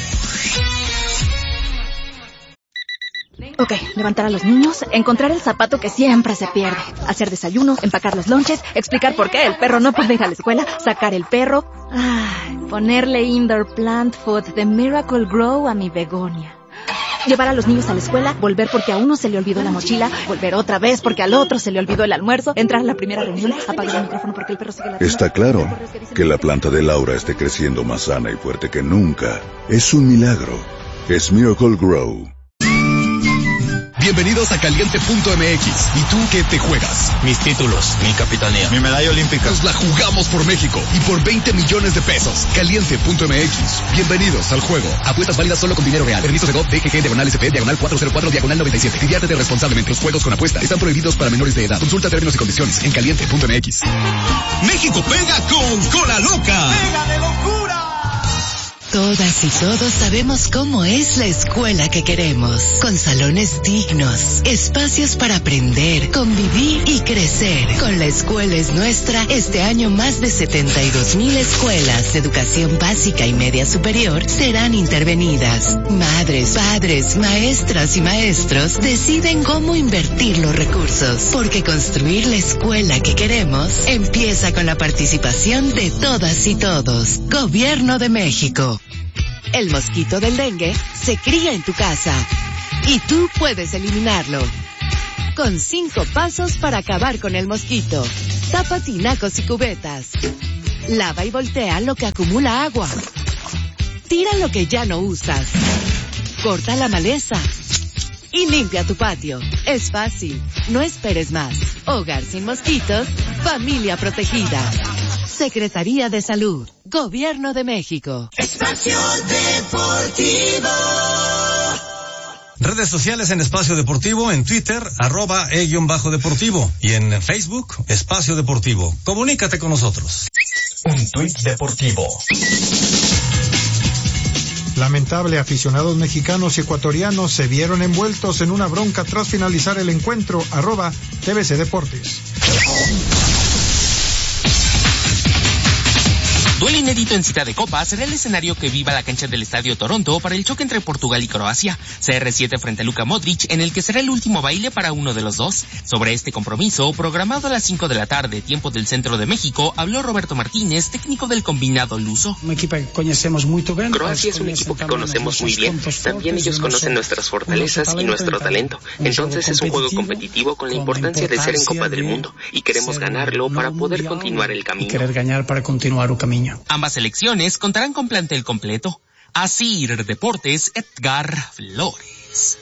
Ok, levantar a los niños, encontrar el zapato que siempre se pierde, hacer desayuno, empacar los lonches, explicar por qué el perro no puede ir a la escuela, sacar el perro, ay, ponerle indoor plant food de Miracle Grow a mi begonia. Llevar a los niños a la escuela, volver porque a uno se le olvidó la mochila, volver otra vez porque al otro se le olvidó el almuerzo, entrar a la primera reunión, apagar el micrófono porque el perro sigue la... Está claro que la planta de Laura esté creciendo más sana y fuerte que nunca. Es un milagro. Es Miracle Grow. Bienvenidos a Caliente punto M X. ¿Y tú qué te juegas? Mis títulos, mi capitanía, mi medalla olímpica. Nos la jugamos por México y por veinte millones de pesos. Caliente punto M X. Bienvenidos al juego. Apuestas válidas solo con dinero real. Permiso de G O V, D G G, diagonal S P, diagonal cuatrocientos cuatro, diagonal noventa y siete. Diviértete responsablemente. Los juegos con apuesta están prohibidos para menores de edad. Consulta términos y condiciones en Caliente punto M X. México pega con Cola Loca. ¡Pega de locura! Todas y todos sabemos cómo es la escuela que queremos, con salones dignos, espacios para aprender, convivir y crecer. Con La Escuela es Nuestra, este año más de setenta y dos mil escuelas de educación básica y media superior serán intervenidas. Madres, padres, maestras y maestros deciden cómo invertir los recursos, porque construir la escuela que queremos empieza con la participación de todas y todos. Gobierno de México. El mosquito del dengue se cría en tu casa y tú puedes eliminarlo. Con cinco pasos para acabar con el mosquito. Tapa tinacos y cubetas. Lava y voltea lo que acumula agua. Tira lo que ya no usas. Corta la maleza. Y limpia tu patio. Es fácil. No esperes más. Hogar sin mosquitos. Familia protegida. Secretaría de Salud. Gobierno de México. Espacio Deportivo. Redes sociales en Espacio Deportivo, en Twitter, arroba e-deportivo y en Facebook, Espacio Deportivo. Comunícate con nosotros. Un tuit deportivo. Lamentable, aficionados mexicanos y ecuatorianos se vieron envueltos en una bronca tras finalizar el encuentro, arroba T V C Deportes. Duelo inédito en cita de Copa será el escenario que viva la cancha del Estadio Toronto para el choque entre Portugal y Croacia. C R siete frente a Luka Modric, en el que será el último baile para uno de los dos. Sobre este compromiso, programado a las cinco de la tarde, tiempo del centro de México, habló Roberto Martínez, técnico del combinado luso. Croacia es un equipo que conocemos muy bien. También ellos conocen nuestras fortalezas y nuestro talento. Entonces es un juego competitivo con la importancia de ser en Copa del Mundo y queremos ganarlo para poder continuar el camino. Ambas selecciones contarán con plantel completo. Asir Deportes, Edgar Flores.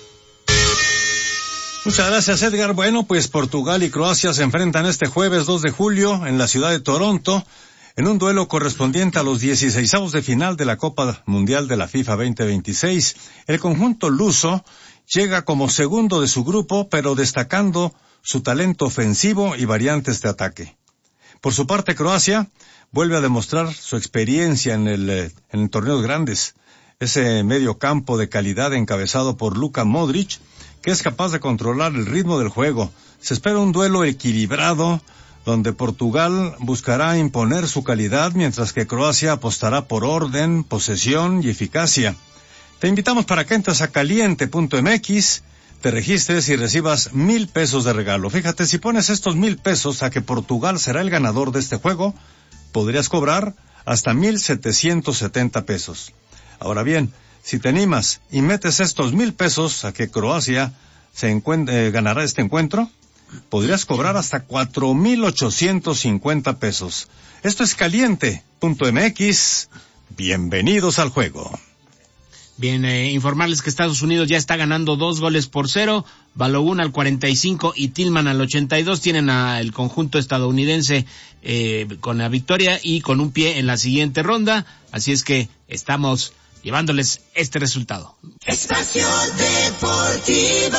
Muchas gracias, Edgar. Bueno, pues Portugal y Croacia se enfrentan este jueves dos de julio en la ciudad de Toronto en un duelo correspondiente a los dieciseisavos de final de la Copa Mundial de la FIFA veinte veintiséis. El conjunto luso llega como segundo de su grupo, pero destacando su talento ofensivo y variantes de ataque. Por su parte, Croacia vuelve a demostrar su experiencia en el en torneos grandes. Ese medio campo de calidad encabezado por Luka Modric, que es capaz de controlar el ritmo del juego. Se espera un duelo equilibrado, donde Portugal buscará imponer su calidad, mientras que Croacia apostará por orden, posesión y eficacia. Te invitamos para que entres a caliente punto m x, te registres y recibas mil pesos de regalo. Fíjate, si pones estos mil pesos a que Portugal será el ganador de este juego, podrías cobrar hasta mil setecientos setenta pesos. Ahora bien, si te animas y metes estos mil pesos a que Croacia se encuentre, eh, ganará este encuentro, podrías cobrar hasta cuatro mil ochocientos cincuenta pesos. Esto es caliente punto m x. Bienvenidos al juego. Bien, eh, informarles que Estados Unidos ya está ganando dos goles por cero. Balogun al cuarenta y cinco y Tillman al ochenta y dos. Tienen al conjunto estadounidense eh, con la victoria y con un pie en la siguiente ronda. Así es que estamos llevándoles este resultado. Espacio Deportivo.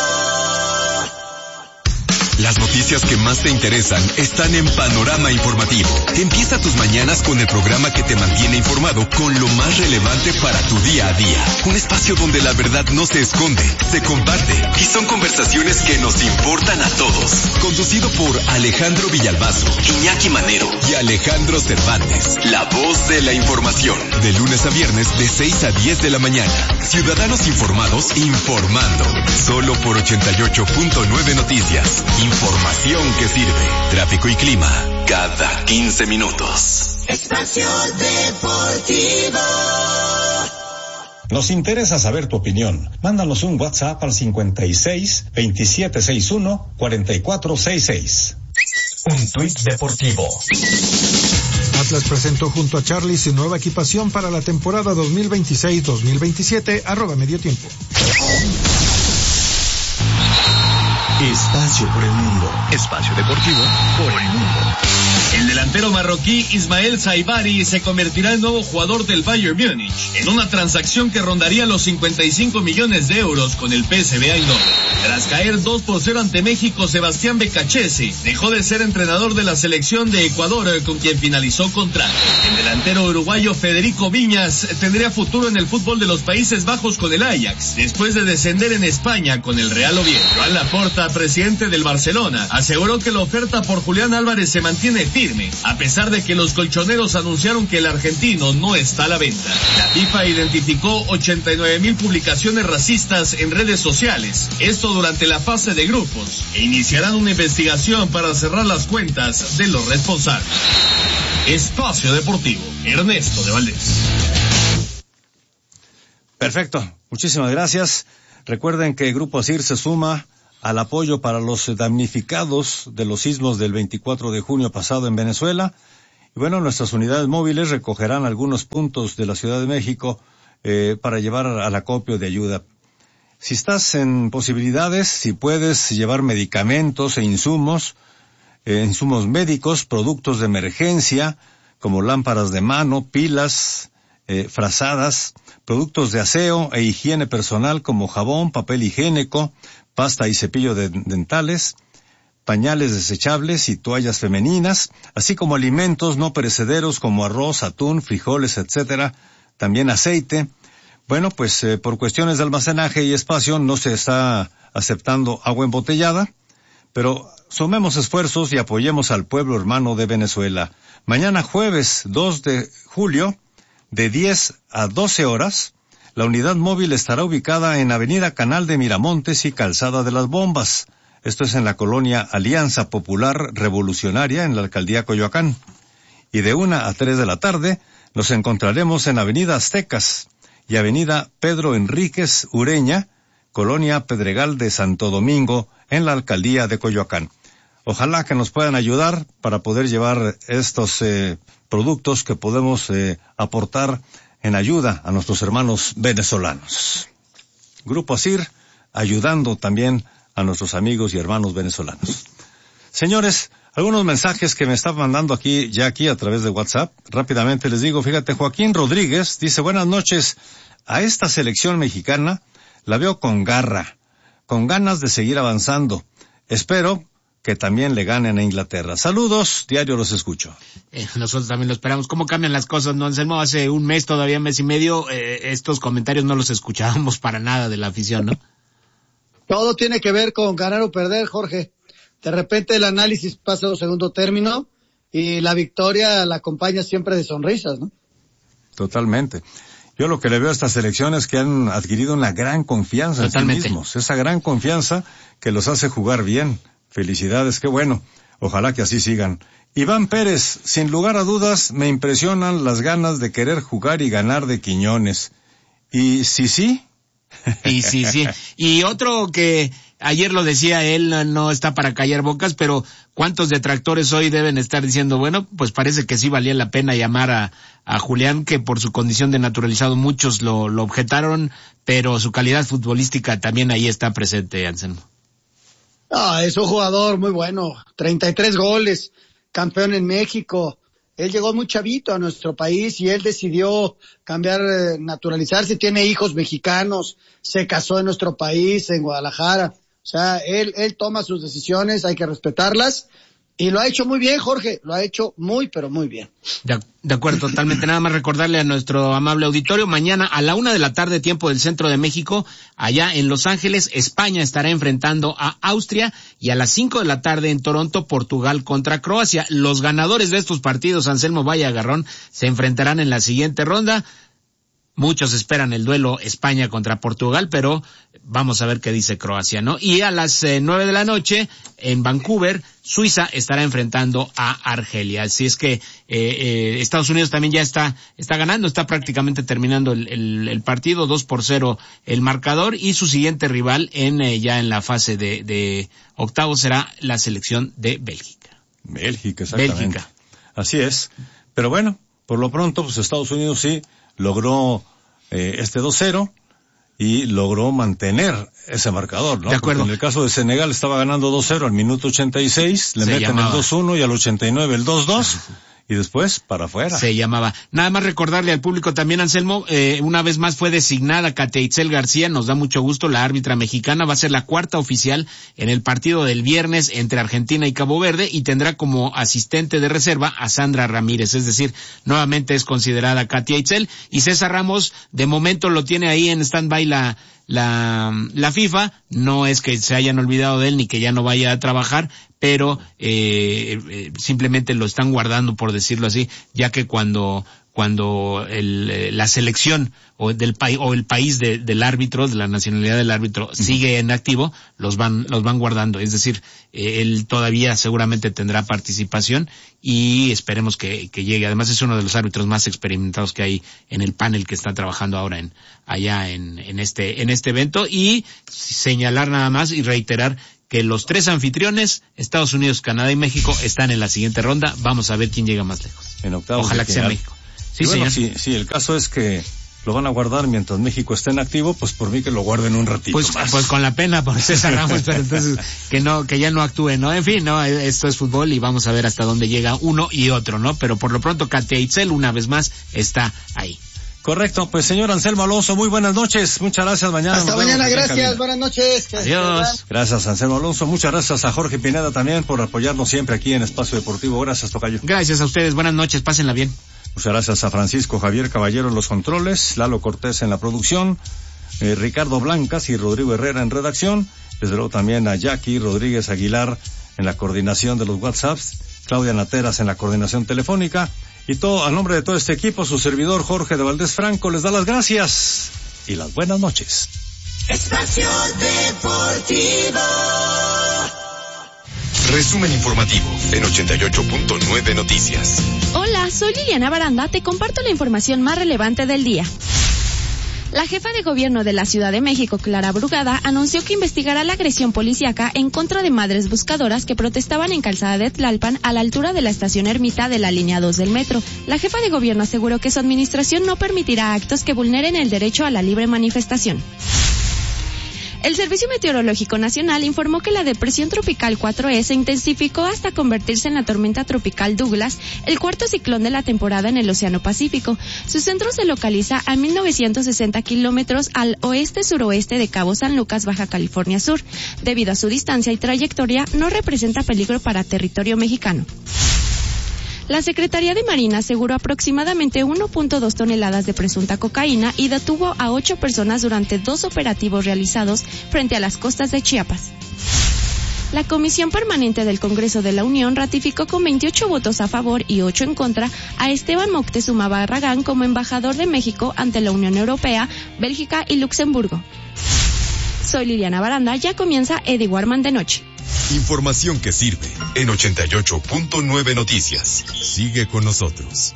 Las noticias que más te interesan están en Panorama Informativo. Empieza tus mañanas con el programa que te mantiene informado con lo más relevante para tu día a día. Un espacio donde la verdad no se esconde, se comparte y son conversaciones que nos importan a todos. Conducido por Alejandro Villalbazo, Iñaki Manero y Alejandro Cervantes. La voz de la información. De lunes a viernes de seis a diez de la mañana. Ciudadanos informados informando. Solo por ochenta y ocho punto nueve Noticias. Información que sirve. Tráfico y clima cada quince minutos. Espacio Deportivo. Nos interesa saber tu opinión. Mándanos un WhatsApp al cincuenta y seis, veintisiete sesenta y uno, cuarenta y cuatro sesenta y seis. Un tuit deportivo. Atlas presentó junto a Charlie su nueva equipación para la temporada dos mil veintiséis dos mil veintisiete, arroba medio tiempo. Espacio por el mundo. Espacio deportivo por el mundo. El delantero marroquí Ismael Saibari se convertirá en nuevo jugador del Bayern Múnich en una transacción que rondaría los cincuenta y cinco millones de euros con el P S V Eindhoven. Tras caer dos por cero ante México, Sebastián Becachese dejó de ser entrenador de la selección de Ecuador, con quien finalizó contrato. El delantero uruguayo Federico Viñas tendría futuro en el fútbol de los Países Bajos con el Ajax, después de descender en España con el Real Oviedo. Joan Laporta, presidente del Barcelona, aseguró que la oferta por Julián Álvarez se mantiene firme, a pesar de que los colchoneros anunciaron que el argentino no está a la venta. La FIFA identificó ochenta y nueve mil publicaciones racistas en redes sociales, esto durante la fase de grupos, e iniciarán una investigación para cerrar las cuentas de los responsables. Espacio Deportivo, Ernesto de Valdés. Perfecto, muchísimas gracias. Recuerden que el Grupo ASIR se suma al apoyo para los damnificados de los sismos del veinticuatro de junio pasado en Venezuela. Y bueno, nuestras unidades móviles recogerán algunos puntos de la Ciudad de México eh, para llevar al acopio de ayuda. Si estás en posibilidades, si puedes llevar medicamentos e insumos, eh, insumos médicos, productos de emergencia, como lámparas de mano, pilas, eh, frazadas, productos de aseo e higiene personal como jabón, papel higiénico, pasta y cepillo de dentales, pañales desechables y toallas femeninas, así como alimentos no perecederos como arroz, atún, frijoles, etcétera, también aceite. Bueno, pues eh, por cuestiones de almacenaje y espacio no se está aceptando agua embotellada, pero sumemos esfuerzos y apoyemos al pueblo hermano de Venezuela. Mañana jueves dos de julio, de diez a doce horas, la unidad móvil estará ubicada en Avenida Canal de Miramontes y Calzada de las Bombas. Esto es en la colonia Alianza Popular Revolucionaria en la alcaldía Coyoacán. Y de una a tres de la tarde nos encontraremos en Avenida Aztecas y Avenida Pedro Enríquez Ureña, colonia Pedregal de Santo Domingo, en la alcaldía de Coyoacán. Ojalá que nos puedan ayudar para poder llevar estos eh, productos que podemos eh, aportar en ayuda a nuestros hermanos venezolanos. Grupo ASIR, ayudando también a nuestros amigos y hermanos venezolanos. Señores, algunos mensajes que me están mandando aquí, ya aquí a través de WhatsApp. Rápidamente les digo, fíjate, Joaquín Rodríguez dice, buenas noches, a esta selección mexicana la veo con garra, con ganas de seguir avanzando. Espero que también le ganen a Inglaterra. Saludos, diario los escucho. Eh, nosotros también lo esperamos. ¿Cómo cambian las cosas, no, Anselmo? Hace un mes, todavía mes y medio, eh, estos comentarios no los escuchábamos para nada de la afición, ¿no? Todo tiene que ver con ganar o perder, Jorge. De repente el análisis pasa a un segundo término y la victoria la acompaña siempre de sonrisas, ¿no? Totalmente. Yo lo que le veo a estas elecciones es que han adquirido una gran confianza Totalmente. en sí mismos. Esa gran confianza que los hace jugar bien. Felicidades, qué bueno. Ojalá que así sigan. Iván Pérez, sin lugar a dudas, me impresionan las ganas de querer jugar y ganar de Quiñones. Y sí, sí. Y sí, sí. Y otro que ayer lo decía él, no está para callar bocas, pero ¿cuántos detractores hoy deben estar diciendo, bueno, pues parece que sí valía la pena llamar a, a Julián, que por su condición de naturalizado muchos lo, lo objetaron, pero su calidad futbolística también ahí está presente, Anselmo. Ah, es un jugador muy bueno, treinta y tres goles, campeón en México. Él llegó muy chavito a nuestro país y él decidió cambiar, eh, naturalizarse, tiene hijos mexicanos, se casó en nuestro país, en Guadalajara. O sea, él, él toma sus decisiones, hay que respetarlas. Y lo ha hecho muy bien, Jorge, lo ha hecho muy, pero muy bien. De, de acuerdo, totalmente. Nada más recordarle a nuestro amable auditorio, mañana a la una de la tarde, tiempo del centro de México, allá en Los Ángeles, España estará enfrentando a Austria, y a las cinco de la tarde en Toronto, Portugal contra Croacia. Los ganadores de estos partidos, Anselmo Valle Agarrón, se enfrentarán en la siguiente ronda. Muchos esperan el duelo España contra Portugal, pero vamos a ver qué dice Croacia, ¿no? Y a las eh, nueve de la noche, en Vancouver, Suiza estará enfrentando a Argelia. Así es que eh, eh, Estados Unidos también ya está está ganando, está prácticamente terminando el, el, el partido, dos por cero el marcador, y su siguiente rival en eh, ya en la fase de, de octavos será la selección de Bélgica. Bélgica, exactamente. Bélgica. Así es. Pero bueno, por lo pronto, pues Estados Unidos sí logró eh, este dos cero y logró mantener ese marcador, ¿no? De acuerdo. Porque en el caso de Senegal estaba ganando dos cero al minuto ochenta y seis, le Se meten llamaba. el dos uno y al ochenta y nueve el dos dos. Y después, para afuera. Se llamaba. Nada más recordarle al público también, Anselmo, eh, una vez más fue designada Katia Itzel García, nos da mucho gusto, la árbitra mexicana, va a ser la cuarta oficial en el partido del viernes entre Argentina y Cabo Verde, y tendrá como asistente de reserva a Sandra Ramírez, es decir, nuevamente es considerada Katia Itzel, y César Ramos, de momento lo tiene ahí en stand-by la, la, la FIFA, no es que se hayan olvidado de él ni que ya no vaya a trabajar, pero eh, eh, simplemente lo están guardando, por decirlo así, ya que cuando cuando el, la selección o del país o el país de, del árbitro, de la nacionalidad del árbitro, uh-huh. sigue en activo, los van los van guardando. Es decir, eh, él todavía seguramente tendrá participación y esperemos que, que llegue. Además es uno de los árbitros más experimentados que hay en el panel que está trabajando ahora en allá en, en este en este evento. Y señalar nada más y reiterar que los tres anfitriones, Estados Unidos, Canadá y México, están en la siguiente ronda. Vamos a ver quién llega más lejos. En octavos. Ojalá que sea México. Sí, bueno, si, si el caso es que lo van a guardar mientras México esté en activo, pues por mí que lo guarden un ratito pues, más. Pues con la pena por César Ramos, pero entonces que no, que ya no actúe, ¿no? En fin, no, esto es fútbol y vamos a ver hasta dónde llega uno y otro, ¿no? Pero por lo pronto Katia Itzel una vez más está ahí. Correcto, pues señor Anselmo Alonso, muy buenas noches, muchas gracias, mañana. Hasta mañana, gracias, buenas noches. Adiós. Gracias Anselmo Alonso, muchas gracias a Jorge Pineda también por apoyarnos siempre aquí en Espacio Deportivo, gracias tocayo. Gracias a ustedes, buenas noches, pásenla bien. Muchas gracias a Francisco Javier Caballero en los controles, Lalo Cortés en la producción, eh, Ricardo Blancas y Rodrigo Herrera en redacción, desde luego también a Jackie Rodríguez Aguilar en la coordinación de los WhatsApps, Claudia Nateras en la coordinación telefónica, y todo, a nombre de todo este equipo, su servidor Jorge de Valdés Franco les da las gracias y las buenas noches. Espacio Deportivo. Resumen informativo en ochenta y ocho punto nueve Noticias. Hola, soy Liliana Baranda, te comparto la información más relevante del día. La jefa de gobierno de la Ciudad de México, Clara Brugada, anunció que investigará la agresión policíaca en contra de madres buscadoras que protestaban en Calzada de Tlalpan a la altura de la estación Ermita de la línea dos del metro. La jefa de gobierno aseguró que su administración no permitirá actos que vulneren el derecho a la libre manifestación. El Servicio Meteorológico Nacional informó que la depresión tropical cuatro E se intensificó hasta convertirse en la tormenta tropical Douglas, el cuarto ciclón de la temporada en el Océano Pacífico. Su centro se localiza a mil novecientos sesenta kilómetros al oeste-suroeste de Cabo San Lucas, Baja California Sur. Debido a su distancia y trayectoria, no representa peligro para territorio mexicano. La Secretaría de Marina aseguró aproximadamente uno punto dos toneladas de presunta cocaína y detuvo a ocho personas durante dos operativos realizados frente a las costas de Chiapas. La Comisión Permanente del Congreso de la Unión ratificó con veintiocho votos a favor y ocho en contra a Esteban Moctezuma Barragán como embajador de México ante la Unión Europea, Bélgica y Luxemburgo. Soy Liliana Baranda, ya comienza Eddie Warman de noche. Información que sirve en ochenta y ocho punto nueve Noticias. Sigue con nosotros.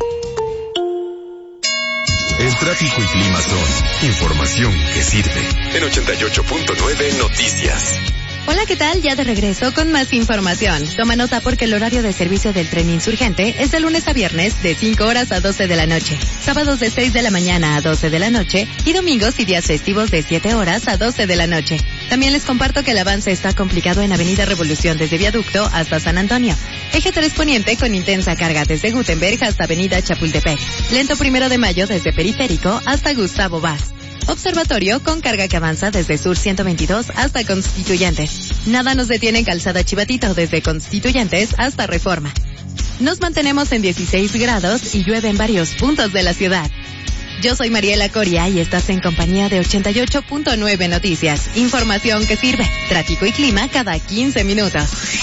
El tráfico y clima son información que sirve en ochenta y ocho punto nueve Noticias. Hola, ¿qué tal? Ya de regreso con más información. Toma nota porque el horario de servicio del tren insurgente es de lunes a viernes de cinco horas a doce de la noche, sábados de seis de la mañana a doce de la noche y domingos y días festivos de siete horas a doce de la noche. También les comparto que el avance está complicado en Avenida Revolución desde Viaducto hasta San Antonio. Eje tres Poniente con intensa carga desde Gutenberg hasta Avenida Chapultepec. Lento Primero de Mayo desde Periférico hasta Gustavo Vaz. Observatorio con carga que avanza desde Sur ciento veintidós hasta Constituyentes. Nada nos detiene en Calzada Chivatito desde Constituyentes hasta Reforma. Nos mantenemos en dieciséis grados y llueve en varios puntos de la ciudad. Yo soy Mariela Coria y estás en compañía de ochenta y ocho punto nueve Noticias. Información que sirve. Tráfico y clima cada quince minutos.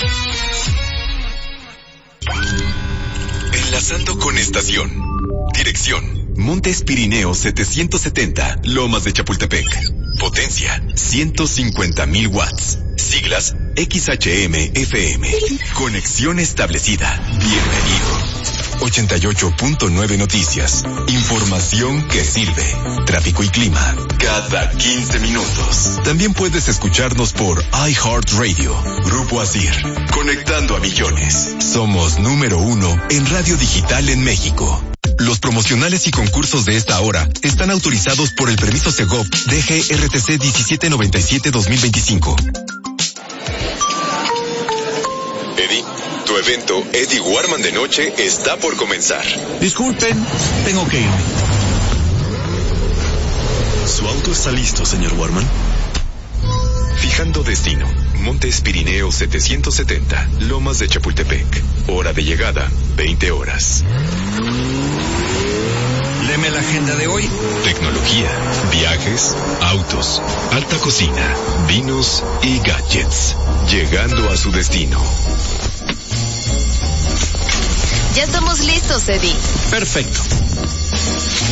Enlazando con estación. Dirección. Montes Pirineos setecientos setenta, Lomas de Chapultepec. Potencia, ciento cincuenta mil watts. Siglas, X H M F M. Conexión establecida. Bienvenido. ochenta y ocho punto nueve Noticias. Información que sirve. Tráfico y clima. Cada quince minutos. También puedes escucharnos por iHeartRadio. Grupo Asir. Conectando a millones. Somos número uno en radio digital en México. Los promocionales y concursos de esta hora están autorizados por el permiso Segov D G R T C diecisiete noventa y siete dos mil veinticinco. Eddie, tu evento Eddie Warman de noche está por comenzar. Disculpen, tengo que irme. ¿Su auto está listo, señor Warman? Fijando destino, Montes Pirineos setecientos setenta, Lomas de Chapultepec. Hora de llegada, veinte horas. Léeme la agenda de hoy. Tecnología, viajes, autos, alta cocina, vinos y gadgets. Llegando a su destino. Ya estamos listos, Eddie. Perfecto.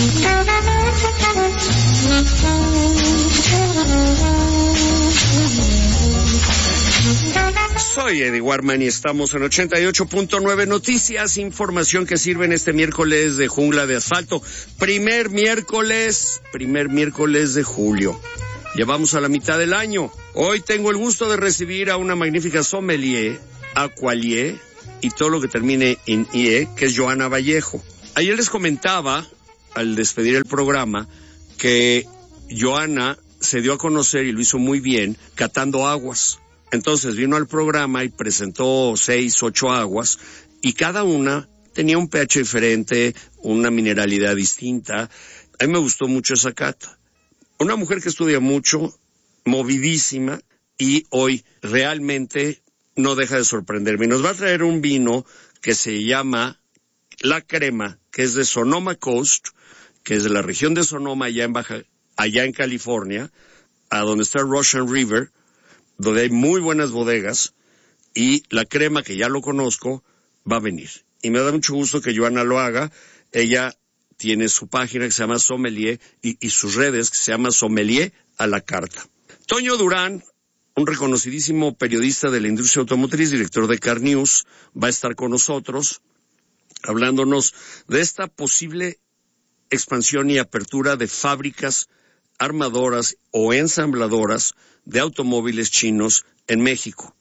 Soy Eddie Warman y estamos en ochenta y ocho punto nueve Noticias, información que sirve en este miércoles de Jungla de Asfalto. Primer miércoles, primer miércoles de julio. Llevamos a la mitad del año. Hoy tengo el gusto de recibir a una magnífica sommelier, aqualier y todo lo que termine en ie, que es Joana Vallejo. Ayer les comentaba, al despedir el programa, que Joana se dio a conocer y lo hizo muy bien catando aguas. Entonces vino al programa y presentó seis, ocho aguas y cada una tenía un pH diferente, una mineralidad distinta. A mí me gustó mucho esa cata. Una mujer que estudia mucho, movidísima y hoy realmente no deja de sorprenderme. Nos va a traer un vino que se llama La Crema, que es de Sonoma Coast, que es de la región de Sonoma, allá en Baja, allá en California, a donde está Russian River, donde hay muy buenas bodegas, y La Crema, que ya lo conozco, va a venir. Y me da mucho gusto que Joana lo haga. Ella tiene su página que se llama Sommelier y, y sus redes que se llama Sommelier a la Carta. Toño Durán, un reconocidísimo periodista de la industria automotriz, director de Car News, va a estar con nosotros hablándonos de esta posible expansión y apertura de fábricas armadoras o ensambladoras de automóviles chinos en México.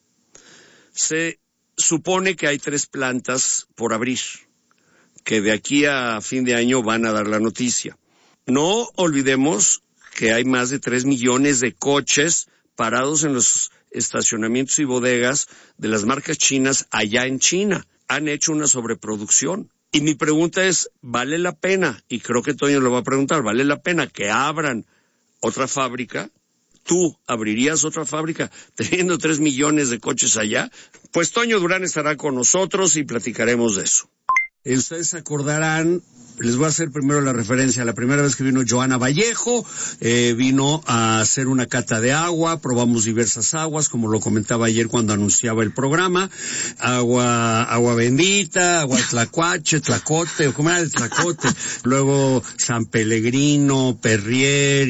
Se supone que hay tres plantas por abrir, que de aquí a fin de año van a dar la noticia. No olvidemos que hay más de tres millones de coches parados en los estacionamientos y bodegas de las marcas chinas allá en China. Han hecho una sobreproducción. Y mi pregunta es, ¿vale la pena? Y creo que Toño lo va a preguntar, ¿vale la pena que abran otra fábrica? ¿Tú abrirías otra fábrica teniendo tres millones de coches allá? Pues Toño Durán estará con nosotros y platicaremos de eso. Eh, ustedes se acordarán, les voy a hacer primero la referencia. La primera vez que vino Joana Vallejo, eh, vino a hacer una cata de agua, probamos diversas aguas, como lo comentaba ayer cuando anunciaba el programa, agua, agua bendita, agua tlacuache, tlacote, o como era el tlacote, luego San Pellegrino, Perrier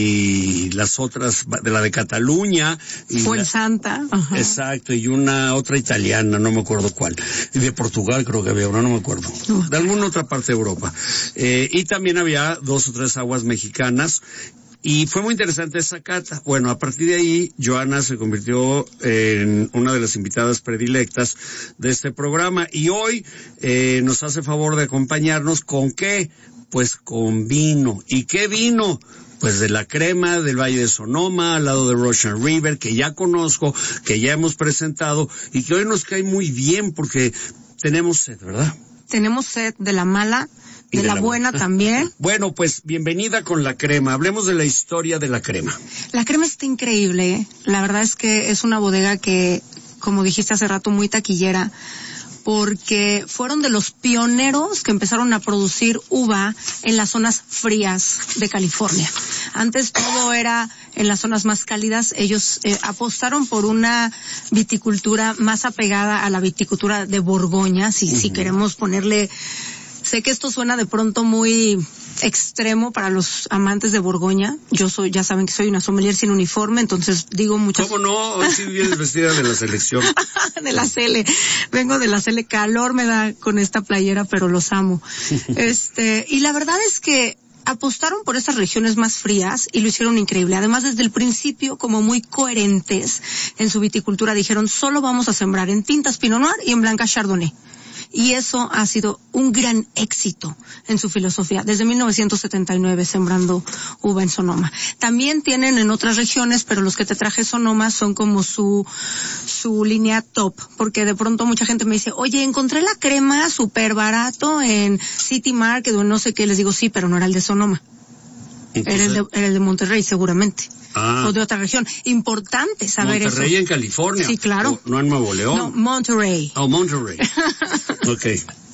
y las otras, de la de Cataluña. Fuensanta. Ajá. Exacto, y una otra italiana, no me acuerdo cuál. Y de Portugal creo que había una, no me acuerdo. Uh. De alguna otra parte de Europa. Eh, y también había dos o tres aguas mexicanas y fue muy interesante esa cata. Bueno, a partir de ahí Joana se convirtió en una de las invitadas predilectas de este programa y hoy eh, nos hace favor de acompañarnos. ¿Con qué? Pues con vino. ¿Y qué vino? Pues de La Crema del Valle de Sonoma, al lado de Russian River, que ya conozco, que ya hemos presentado y que hoy nos cae muy bien porque tenemos sed, ¿verdad? Tenemos sed de la mala, de, de la, la buena también. Bueno, pues bienvenida con La Crema. Hablemos de la historia de La Crema. La Crema está increíble, ¿eh? La verdad es que es una bodega que, como dijiste hace rato, muy taquillera, porque fueron de los pioneros que empezaron a producir uva en las zonas frías de California. Antes todo era en las zonas más cálidas. Ellos eh, apostaron por una viticultura más apegada a la viticultura de Borgoña, si, uh-huh. si queremos ponerle. Sé que esto suena de pronto muy extremo para los amantes de Borgoña. Yo soy, ya saben que soy una sommelier sin uniforme, entonces digo muchas... ¿Cómo no? Hoy sí vienes vestida de la selección. De la Cele. Vengo de la Cele. Calor me da con esta playera, pero los amo. Este, y la verdad es que apostaron por estas regiones más frías y lo hicieron increíble. Además, desde el principio, como muy coherentes en su viticultura, dijeron, solo vamos a sembrar en tintas Pinot Noir y en blancas Chardonnay. Y eso ha sido un gran éxito en su filosofía, desde mil novecientos setenta y nueve sembrando uva en Sonoma. También tienen en otras regiones, pero los que te traje Sonoma son como su su línea top, porque de pronto mucha gente me dice, oye, encontré La Crema súper barato en City Market o en no sé qué. Les digo, sí, pero no era el de Sonoma. Era el de, era el de Monterrey, seguramente. Ah. O de otra región. Importante saber Monterrey eso. Monterrey en California. Sí, claro. O, no en Nuevo León. No, Monterrey. Oh, Monterrey. Ok.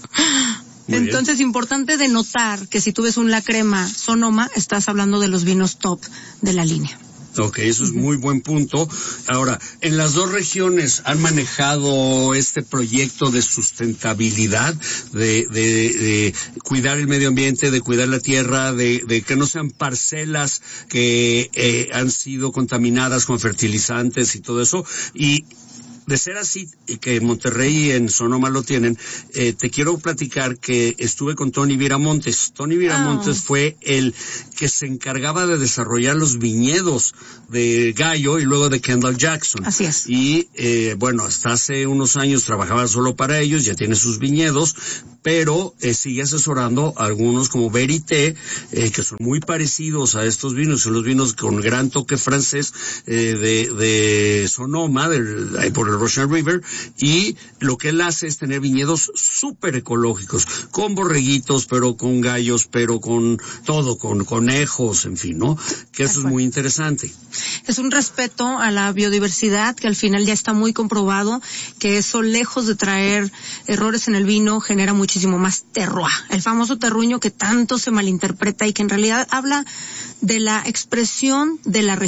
Muy Entonces, bien. Importante de notar que si tú ves un La Crema Sonoma, estás hablando de los vinos top de la línea. Ok, eso es muy buen punto. Ahora, en las dos regiones han manejado este proyecto de sustentabilidad, de, de, de cuidar el medio ambiente, de cuidar la tierra, de, de que no sean parcelas que eh, han sido contaminadas con fertilizantes y todo eso. Y de ser así, y que en Monterrey y en Sonoma lo tienen, eh, te quiero platicar que estuve con Tony Viramontes. Tony Viramontes oh. fue el que se encargaba de desarrollar los viñedos de Gallo y luego de Kendall Jackson. Así es. Y, eh, bueno, hasta hace unos años trabajaba solo para ellos, ya tiene sus viñedos, pero eh, sigue asesorando a algunos como Verité, eh, que son muy parecidos a estos vinos, son los vinos con gran toque francés eh, de, de Sonoma, del, ahí por el Russian River, y lo que él hace es tener viñedos súper ecológicos, con borreguitos, pero con gallos, pero con todo, con conejos, en fin, ¿no? Que eso es muy interesante. Es un respeto a la biodiversidad que al final ya está muy comprobado que eso, lejos de traer errores en el vino, genera muchísimo más terroir, el famoso terruño que tanto se malinterpreta y que en realidad habla de la expresión de la región